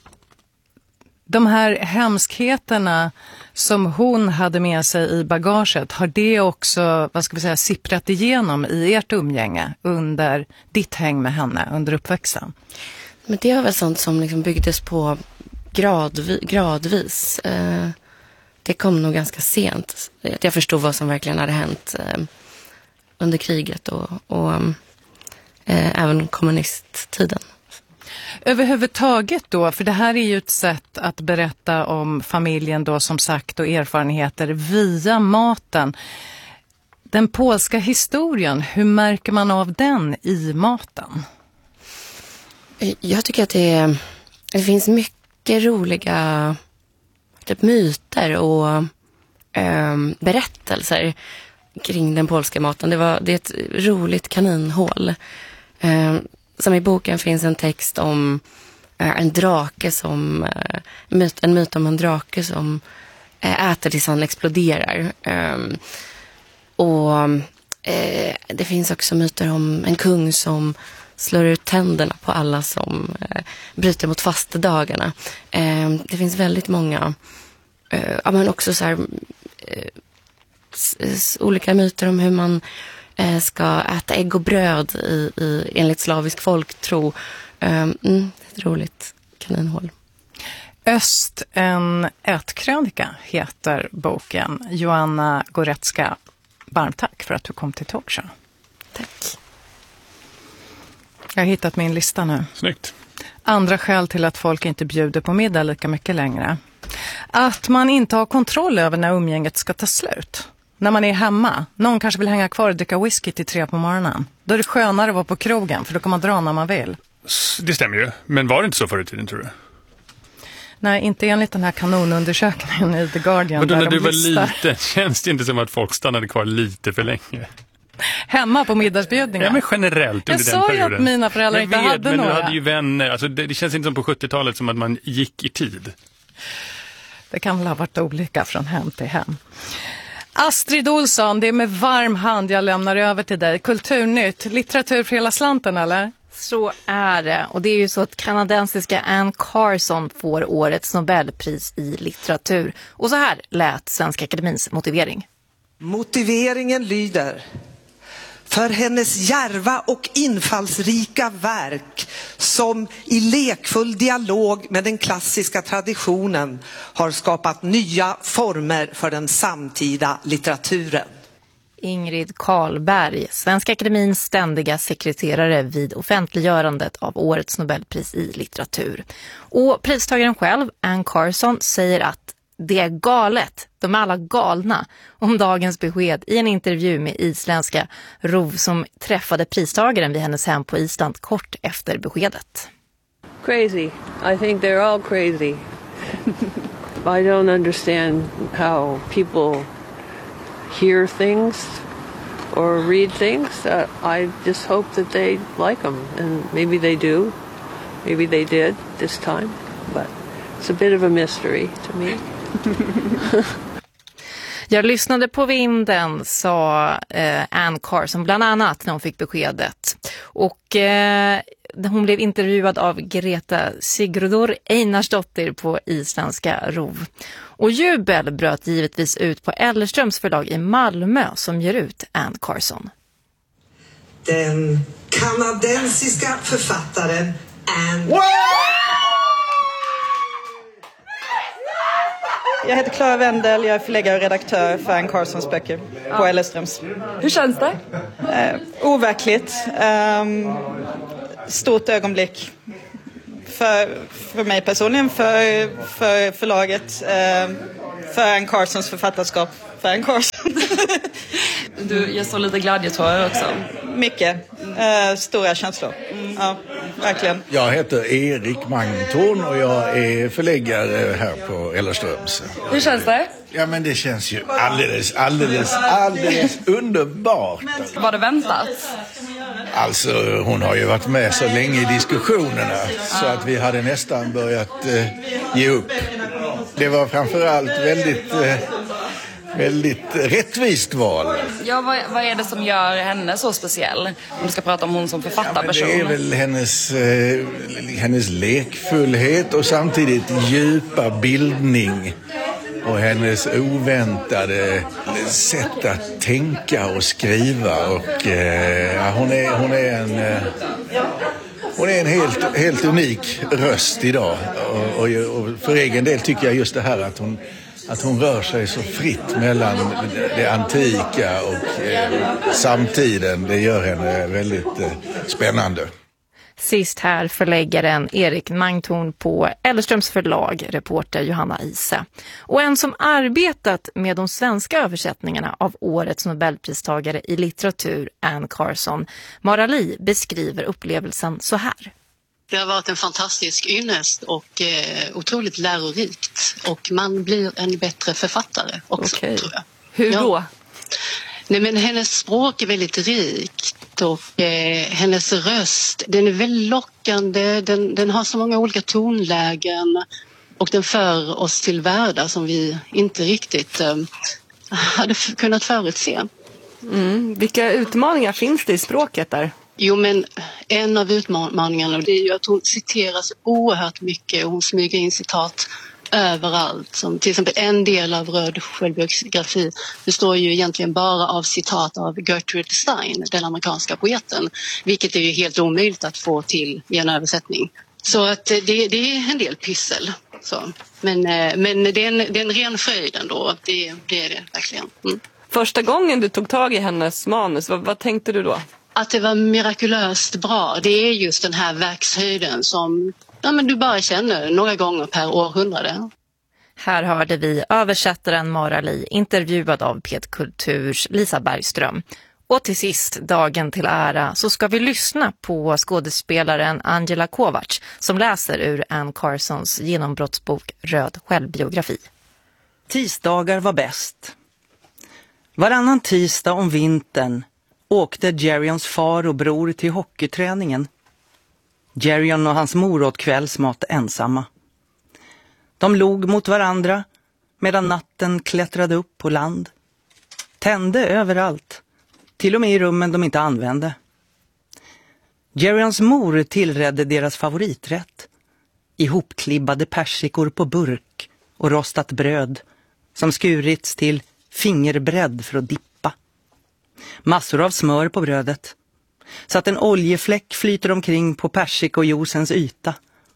de här hemskheterna som hon hade med sig i bagaget, har det också, vad ska vi säga, sipprat igenom i ert umgänge under ditt häng med henne under uppväxten? Men det var väl sånt som liksom byggdes på gradvis. gradvis. Eh, det kom nog ganska sent. Jag förstod vad som verkligen hade hänt eh, under kriget och, och eh, även kommunisttiden. Överhuvudtaget då, för det här är ju ett sätt att berätta om familjen då som sagt och erfarenheter via maten. Den polska historien, hur märker man av den i maten? Jag tycker att det, det finns mycket roliga typ, myter och eh, berättelser kring den polska maten. Det, var, det är ett roligt kaninhål. Eh, som i boken finns en text om eh, en drake som, eh, myt, en myt om en drake som eh, äter tills han exploderar. Eh, och eh, det finns också myter om en kung som slår ut tänderna på alla som eh, bryter mot fastedagarna. Eh, det finns väldigt många, eh, ja, men också så här, eh, s- s- olika myter om hur man eh, ska äta ägg och bröd i, i, enligt slavisk folktro. Eh, mm, ett roligt kaninhål. Öst, en ätkrönika heter boken. Joanna Goretzka, varmt tack för att du kom till Talkshow. Tack. Jag har hittat min lista nu. Snyggt. Andra skäl till att folk inte bjuder på middag lika mycket längre. Att man inte har kontroll över när umgänget ska ta slut. När man är hemma. Någon kanske vill hänga kvar och dricka whisky till tre på morgonen. Då är det skönare att vara på krogen, för då kan man dra när man vill. Det stämmer ju. Men var det inte så förr i tiden, tror du? Nej, inte enligt den här kanonundersökningen i The Guardian. Men då när de du var listar. liten, känns det inte som att folk stannade kvar lite för länge? Hemma på middagsbjudningar. Ja, men generellt Jag under sa den ju perioden. att mina föräldrar jag inte vet, hade men några. du hade ju vänner. Alltså, det, det känns inte som på sjuttiotalet som att man gick i tid. Det kan väl ha varit olika från hem till hem. Astrid Olsson, det är med varm hand jag lämnar över till dig. Kulturnytt, litteratur för hela slanten, eller? Så är det. Och det är ju så att kanadensiska Anne Carson får årets Nobelpris i litteratur. Och så här lät Svenska Akademins motivering. Motiveringen lyder: för hennes djärva och infallsrika verk som i lekfull dialog med den klassiska traditionen har skapat nya former för den samtida litteraturen. Ingrid Karlberg, Svenska Akademins ständiga sekreterare vid offentliggörandet av årets Nobelpris i litteratur. Och pristagaren själv, Anne Carson, säger att det är galet, de är alla galna, om dagens besked i en intervju med isländska Rov som träffade pristagaren vid hennes hem på Island kort efter beskedet. Crazy. I think they're all crazy. I don't understand how people hear things or read things, uh, I just hope that they like them. And maybe they do. Maybe they did this time. But it's a bit of a mystery to me. Jag lyssnade på vinden, sa eh, Anne Carson bland annat när hon fick beskedet. Och eh, hon blev intervjuad av Greta Sigurdur Einarsdottir på isländska Rov. Och jubel bröt givetvis ut på Ellerströms förlag i Malmö som ger ut Anne Carson. Den kanadensiska författaren Anne... Jag heter Clara Wendel, jag är förläggare och redaktör för Anne Carsons böcker på Ellerströms. Hur känns det? Eh, overkligt. Eh, stort ögonblick. För, för mig personligen, för, för förlaget, eh, för Anne Carsons författarskap, för Anne Carson. Du, jag såg lite glädjetårar också. Mycket. Eh, stora känslor. Ja, verkligen. Jag heter Erik Magntorn och jag är förläggare här på Ellerströms. Hur känns det? Ja, men det känns ju alldeles, alldeles, alldeles underbart. Var det väntat? Alltså, hon har ju varit med så länge i diskussionerna så att vi hade nästan börjat eh, ge upp. Det var framförallt väldigt... Eh, Väldigt rättvist val. Ja, vad, vad är det som gör henne så speciell? Om du ska prata om hon som författarperson. Ja, det är väl hennes, eh, hennes lekfullhet och samtidigt djupa bildning. Och hennes oväntade sätt att tänka och skriva. Och, eh, hon, är, hon är en... Eh, Hon är en helt, helt unik röst idag. Och, och, och för egen del tycker jag just det här att hon... Att hon rör sig så fritt mellan det antika och eh, samtiden, det gör henne väldigt eh, spännande. Sist här förläggaren Erik Magntorn på Ellerströms förlag, reporter Johanna Ise. Och en som arbetat med de svenska översättningarna av årets Nobelpristagare i litteratur, Anne Carson, Mara Li, beskriver upplevelsen så här. Det har varit en fantastisk ynnest och eh, otroligt lärorikt. Och man blir en bättre författare också, okay. Tror jag. Hur då? Ja. Nej, men hennes språk är väldigt rikt och eh, hennes röst, den är väldigt lockande. Den, den har så många olika tonlägen och den för oss till världar som vi inte riktigt eh, hade f- kunnat förutse. Mm. Vilka utmaningar finns det i språket där? Jo, men en av utmaningarna det är ju att hon citeras oerhört mycket och hon smyger in citat överallt. Som till exempel en del av Röd självbiografi består ju egentligen bara av citat av Gertrude Stein, den amerikanska poeten. Vilket är ju helt omöjligt att få till i en översättning. Så att det, det är en del pyssel. Så. Men, men det, är en, det är en ren fröjd ändå, det, det är det verkligen. Mm. Första gången du tog tag i hennes manus, vad, vad tänkte du då? Att det var mirakulöst bra. Det är just den här verkshöjden som ja, men du bara känner några gånger per århundrade. Här hörde vi översättaren Mara Li, intervjuad av P ett Kulturs Lisa Bergström. Och till sist, dagen till ära, så ska vi lyssna på skådespelaren Angela Kovacs som läser ur Anne Carsons genombrottsbok Röd självbiografi. Tisdagar var bäst. Varannan tisdag om vintern åkte Jerryons far och bror till hockeyträningen. Jerryon och hans mor åt kvällsmat ensamma. De log mot varandra medan natten klättrade upp på land. Tände överallt, till och med i rummen de inte använde. Jerryons mor tillredde deras favoriträtt. Ihopklibbade persikor på burk och rostat bröd som skurits till fingerbredd för att dippa. Massor av smör på brödet, så att en oljefläck flyter omkring på persikojosens yta.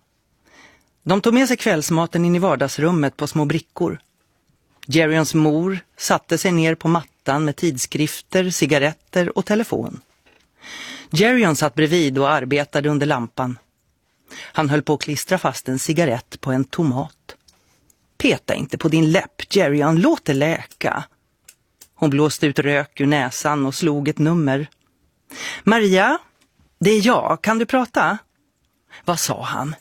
De tog med sig kvällsmaten in i vardagsrummet på små brickor. Jerryons mor satte sig ner på mattan med tidskrifter, cigaretter och telefon. Jerryon satt bredvid och arbetade under lampan. Han höll på att klistra fast en cigarett på en tomat. Peta inte på din läpp, Jerryon, låt det läka. Hon blåste ut rök ur näsan och slog ett nummer. Maria, det är jag, kan du prata? Vad sa han?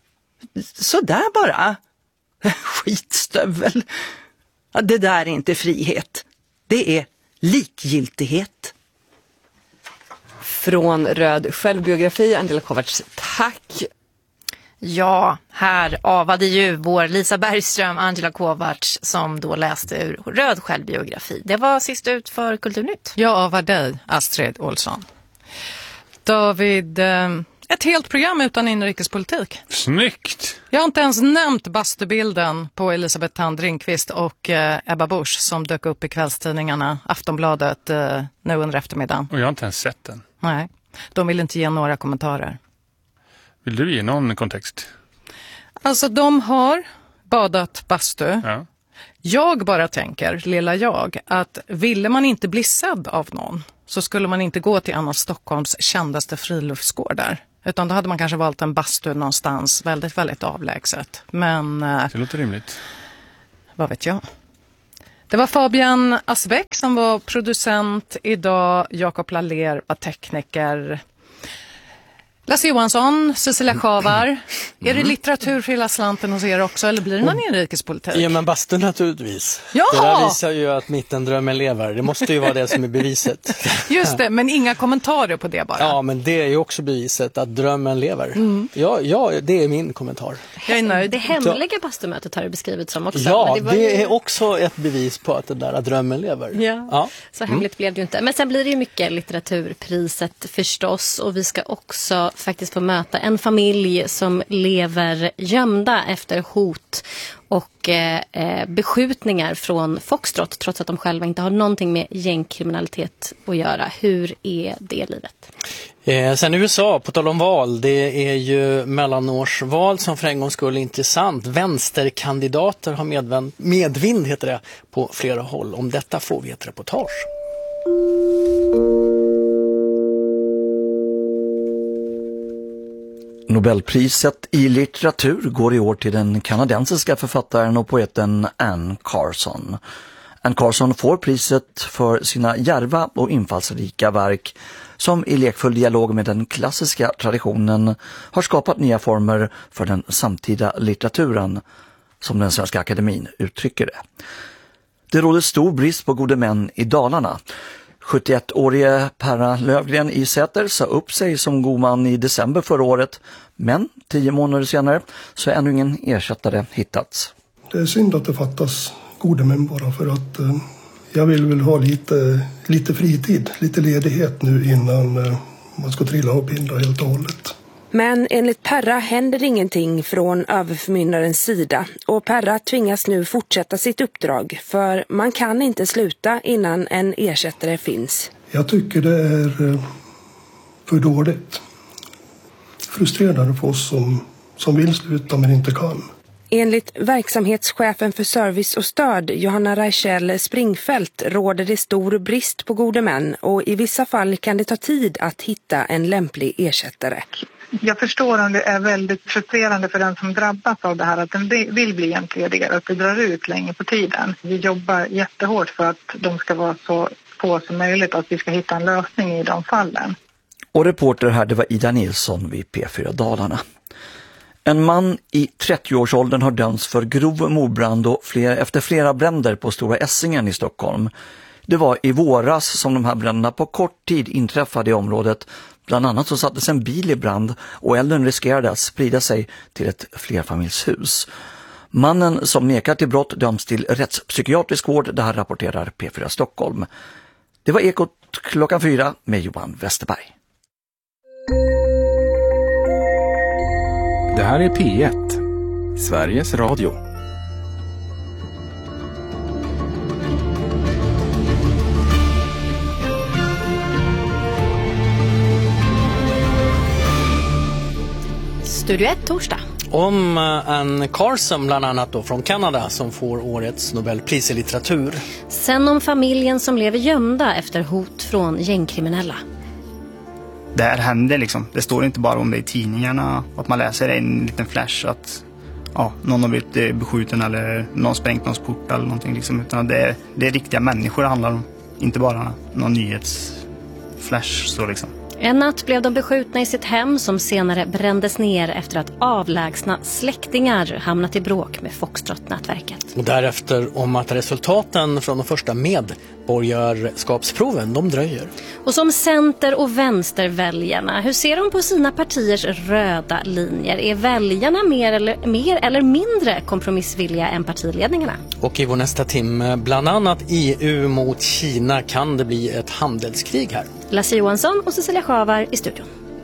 Så där bara. Skitstövel. Det där är inte frihet. Det är likgiltighet. från Röd självbiografi. Angela Kovacs, tack! Ja, här avade ju vår Lisa Bergström, Angela Kovacs, som då läste ur Röd självbiografi. Det var sist ut för Kulturnytt. Jag avar dig, Astrid Olsson. David, ett helt program utan inrikespolitik. Snyggt! Jag har inte ens nämnt bastubilden på Elisabeth Thand Ringqvist och Ebba Busch som dök upp i kvällstidningarna, Aftonbladet, nu under eftermiddagen. Och jag har inte ens sett den. Nej, de vill inte ge några kommentarer. Vill du ge någon kontext? Alltså de har badat bastu. Ja. Jag bara tänker, lilla jag, att ville man inte bli sedd av någon så skulle man inte gå till en av Stockholms kändaste friluftsgårdar. Utan då hade man kanske valt en bastu någonstans väldigt, väldigt avlägset. Men det låter rimligt. Vad vet jag? Det var Fabian Asbeck som var producent idag. Jakob Laller var tekniker. Lasse Johansson, Cecilia Schavar. Mm. Är det litteratur för hela slanten hos er också, eller blir det någon inrikespolitik? Ja, men bastu naturligtvis. Ja! Det där visar ju att mittendrömmen lever. Det måste ju vara det som är beviset. Just det, men inga kommentarer på det bara. Ja, men det är ju också beviset att drömmen lever. Mm. Ja, ja, det är min kommentar. Jag är nöjd. Det hemliga bastumötet har det beskrivit som också. Ja, men det, det ju... är också ett bevis på att den där att drömmen lever. Ja, ja. Så hemligt mm. blev det ju inte. Men sen blir det ju mycket litteraturpriset förstås, och vi ska också faktiskt få möta en familj som lever gömda efter hot och eh, beskjutningar från Foxtrot, trots att de själva inte har någonting med gängkriminalitet att göra. Hur är det livet? Eh, sen U S A, på tal om val, det är ju mellanårsval som för en gångs skull är intressant. Vänsterkandidater har medvind, medvind heter det, på flera håll. Om detta får vi ett reportage. Nobelpriset i litteratur går i år till den kanadensiska författaren och poeten Anne Carson. Anne Carson får priset för sina djärva och infallsrika verk som i lekfull dialog med den klassiska traditionen har skapat nya former för den samtida litteraturen, som den Svenska Akademin uttrycker det. Det råder stor brist på gode män i Dalarna. sjuttioettårige Perra Lövgren i Säter sa upp sig som god man i december förra året, men tio månader senare så är ännu ingen ersättare hittats. Det är synd att det fattas gode män bara, för att eh, jag vill väl ha lite, lite fritid, lite ledighet nu innan eh, man ska trilla och pinda helt och hållet. Men enligt Perra händer ingenting från överförmyndarens sida, och Perra tvingas nu fortsätta sitt uppdrag, för man kan inte sluta innan en ersättare finns. Jag tycker det är för dåligt. Frustrerande för oss som, som vill sluta men inte kan. Enligt verksamhetschefen för service och stöd, Johanna Reichel Springfält, råder det stor brist på gode män, och i vissa fall kan det ta tid att hitta en lämplig ersättare. Jag förstår om det är väldigt frustrerande för den som drabbas av det här, att den vill bli entledigad, att det drar ut länge på tiden. Vi jobbar jättehårt för att de ska vara så få som möjligt, att vi ska hitta en lösning i de fallen. Och reporter här, det var Ida Nilsson vid P fyra Dalarna. En man i trettioårsåldern har dömts för grov mordbrand och fler, efter flera bränder på Stora Essingen i Stockholm. Det var i våras som de här bränderna på kort tid inträffade i området. Bland annat så sattes en bil i brand och elden riskerade att sprida sig till ett flerfamiljshus. Mannen som nekar till brott döms till rättspsykiatrisk vård. Det här rapporterar P fyra Stockholm. Det var Ekot klockan fyra med Johan Westerberg. Det här är P ett, Sveriges Radio. Studio ett torsdag. Om Anne Carson bland annat då från Kanada som får årets Nobelpris i litteratur. Sen om familjen som lever gömda efter hot från gängkriminella. Det här händer liksom. Det står inte bara om det i tidningarna, att man läser en liten flash att ja, någon har blivit beskjuten eller någon sprängt någons port eller någonting liksom, utan det är, det är riktiga människor det handlar om, inte bara någon nyhetsflash så liksom. En natt blev de beskjutna i sitt hem som senare brändes ner efter att avlägsna släktingar hamnat i bråk med Foxtrot-nätverket. Och därefter om att resultaten från de första medborgarskapsproven, de dröjer. Och som center- och vänsterväljarna, hur ser de på sina partiers röda linjer? Är väljarna mer eller, mer eller mindre kompromissvilliga än partiledningarna? Och i vår nästa timme, bland annat E U mot Kina, kan det bli ett handelskrig här. Lasse Johansson och Cecilia Schavar i studion.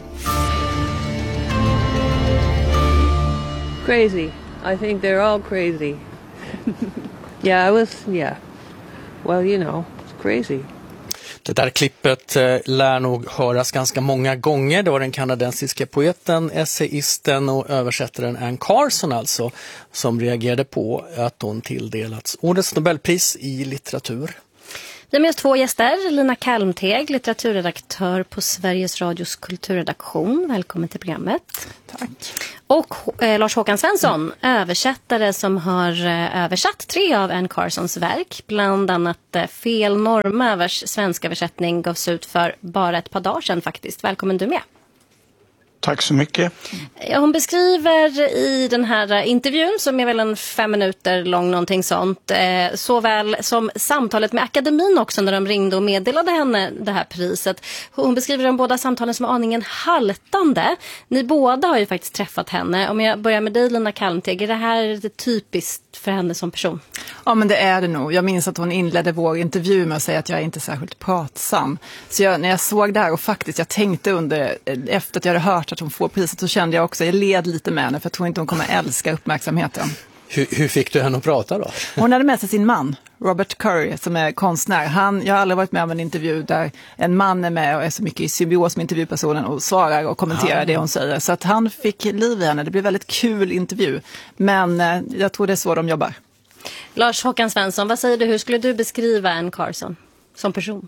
Crazy. I think they're all crazy. Yeah, I was, yeah. Well, you know, it's crazy. Det där klippet eh, lär nog höras ganska många gånger. Det var den kanadensiska poeten, essayisten och översättaren Anne Carson alltså, som reagerade på att hon tilldelats årets Nobelpris i litteratur. Vi har med oss två gäster. Lina Kalmteg, litteraturredaktör på Sveriges Radios kulturredaktion. Välkommen till programmet. Tack. Och eh, Lars Håkan Svensson, mm. översättare som har eh, översatt tre av Anne Carsons verk. Bland annat eh, Fel Norma, vars svenska översättning gavs ut för bara ett par dagar sedan faktiskt. Välkommen du med. Tack så mycket. Hon beskriver i den här intervjun, som är väl en fem minuter lång, någonting sånt, eh, såväl som samtalet med akademin också när de ringde och meddelade henne det här priset. Hon beskriver de båda samtalen som aningen haltande. Ni båda har ju faktiskt träffat henne. Om jag börjar med dig, Lina Kalmteg, är det här typiskt för henne som person? Ja, men det är det nog. Jag minns att hon inledde vår intervju med att säga att jag är inte särskilt pratsam. Så jag, när jag såg det här och faktiskt jag tänkte under, efter att jag hade hört att hon får priset, så kände jag också, jag led lite med henne för jag tror inte hon kommer älska uppmärksamheten. Hur, hur fick du henne att prata då? Hon hade med sig sin man, Robert Curry, som är konstnär. Han, jag har aldrig varit med om en intervju där en man är med och är så mycket i symbios med intervjupersonen och svarar och kommenterar ah. det hon säger. Så att han fick liv i henne. Det blev väldigt kul intervju. Men eh, jag tror det är så de jobbar. Lars Håkan Svensson, vad säger du? Hur skulle du beskriva Anne Carson som person?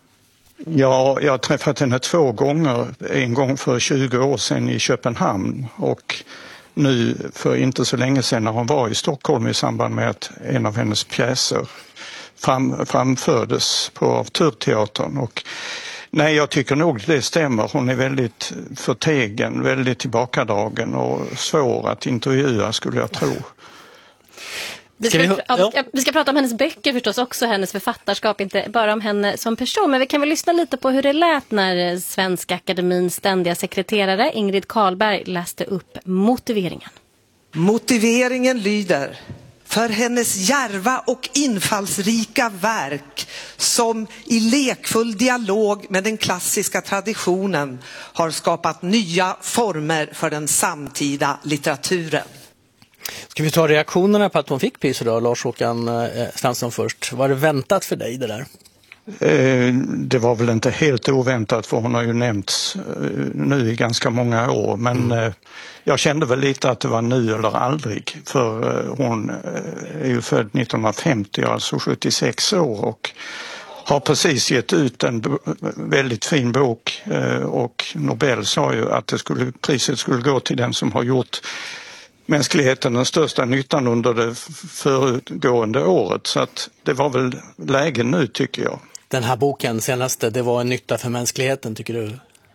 Ja, jag har träffat henne två gånger. En gång för tjugo år sedan i Köpenhamn och nu för inte så länge sedan när hon var i Stockholm i samband med att en av hennes pjäser fram, framfördes på Avturteatern. Och nej, jag tycker nog det stämmer. Hon är väldigt förtegen, väldigt tillbakadragen och svår att intervjua, skulle jag tro. Vi ska, vi, ja, vi ska prata om hennes böcker förstås också, hennes författarskap, inte bara om henne som person. Men vi kan väl lyssna lite på hur det lät när Svenska Akademins ständiga sekreterare Ingrid Carlberg läste upp motiveringen. Motiveringen lyder: för hennes djärva och infallsrika verk som i lekfull dialog med den klassiska traditionen har skapat nya former för den samtida litteraturen. Ska vi ta reaktionerna på att hon fick priset då, Lars-Håkan Svensson först? Var det väntat för dig det där? Eh, det var väl inte helt oväntat, för hon har ju nämnts eh, nu i ganska många år. Men mm. eh, jag kände väl lite att det var nu eller aldrig. För eh, hon eh, är ju född nittonhundrafemtio, alltså sjuttiosex år. Och har precis gett ut en b- väldigt fin bok. Eh, och Nobel sa ju att det skulle, priset skulle gå till den som har gjort mänskligheten den största nyttan under det föregående året. Så att det var väl läge nu, tycker jag. Den här boken senaste, det var en nytta för mänskligheten, tycker du?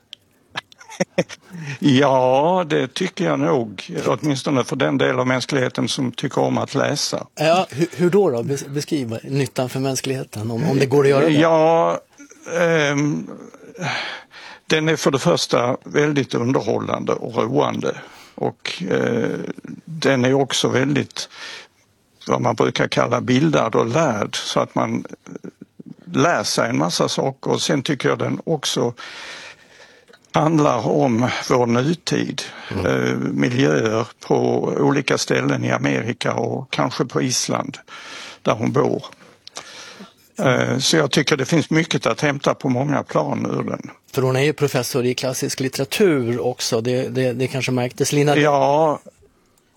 Ja, det tycker jag nog. Åtminstone för den del av mänskligheten som tycker om att läsa. Ja, hur, hur då då? Beskriva nyttan för mänskligheten, om, om det går att göra det. Ja, ähm, den är för det första väldigt underhållande och roande. Och eh, den är också väldigt, vad man brukar kalla, bildad och lärd, så att man lär sig en massa saker. Och sen tycker jag den också handlar om vår nutid, mm. eh, miljöer på olika ställen i Amerika och kanske på Island där hon bor. Eh, så jag tycker det finns mycket att hämta på många plan ur den. För hon är ju professor i klassisk litteratur också, det, det, det kanske märktes. Lina... Ja,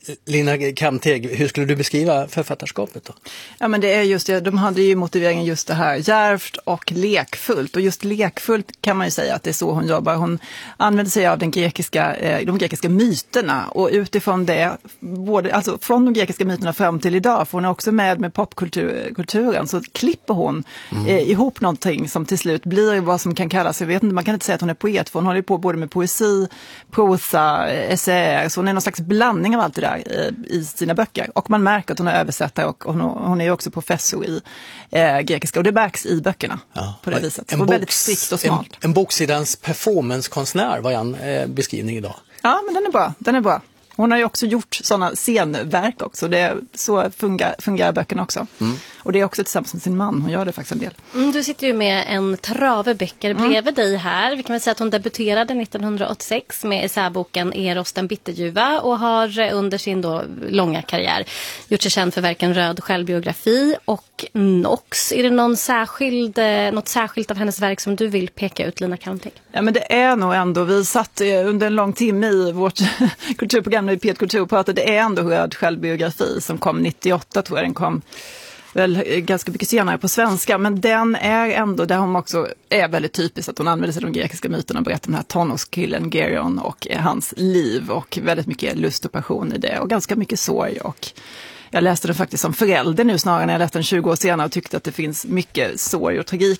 Lina Kamteg, hur skulle du beskriva författarskapet då? Ja, men det är just det, de hade ju motiveringen just det här, djärvt och lekfullt. Och just lekfullt kan man ju säga att det är så hon jobbar. Hon använder sig av den grekiska, eh, de grekiska myterna, och utifrån det, både, alltså från de grekiska myterna fram till idag, för hon är också med med popkulturen, så klipper hon mm. eh, ihop någonting som till slut blir vad som kan kallas, jag vet inte, man kan inte säga att hon är poet, för hon håller på både med poesi, prosa, essäer, så hon är någon slags blandning av allt det där i sina böcker. Och man märker att hon är översättare, och hon, hon är ju också professor i eh, grekiska. Och det märks i böckerna ja. på det viset. En, och box, väldigt strikt och smalt. En, en boksidans performancekonstnär var en eh, beskrivning idag. Ja, men den är bra. Den är bra. Hon har ju också gjort sådana scenverk också. Det är, så fungerar, fungerar böckerna också. Mm. Och det är också tillsammans med sin man. Hon gör det faktiskt en del. Mm, du sitter ju med en trave böcker bredvid mm. dig här. Vi kan väl säga att hon debuterade nittonhundraåttiosex med essäboken Eros den bitterljuva, och har under sin då långa karriär gjort sig känd för verken Röd självbiografi och Nox. Är det någon särskild, något särskilt av hennes verk som du vill peka ut, Lina Kamteg? Ja, men det är nog ändå, vi satt under en lång timme i vårt kulturprogram i P ett Kultur och pratade, det är ändå Röd självbiografi som kom nittioåtta, tror jag den kom väl ganska mycket senare på svenska, men den är ändå, där hon också är väldigt typiskt att hon använder sig av de grekiska myterna och berättar om den här tonårskillen Gerion och hans liv, och väldigt mycket lust och passion i det, och ganska mycket sorg. Och jag läste den faktiskt som förälder nu snarare när jag läste den tjugo år senare, och tyckte att det finns mycket sorg och tragik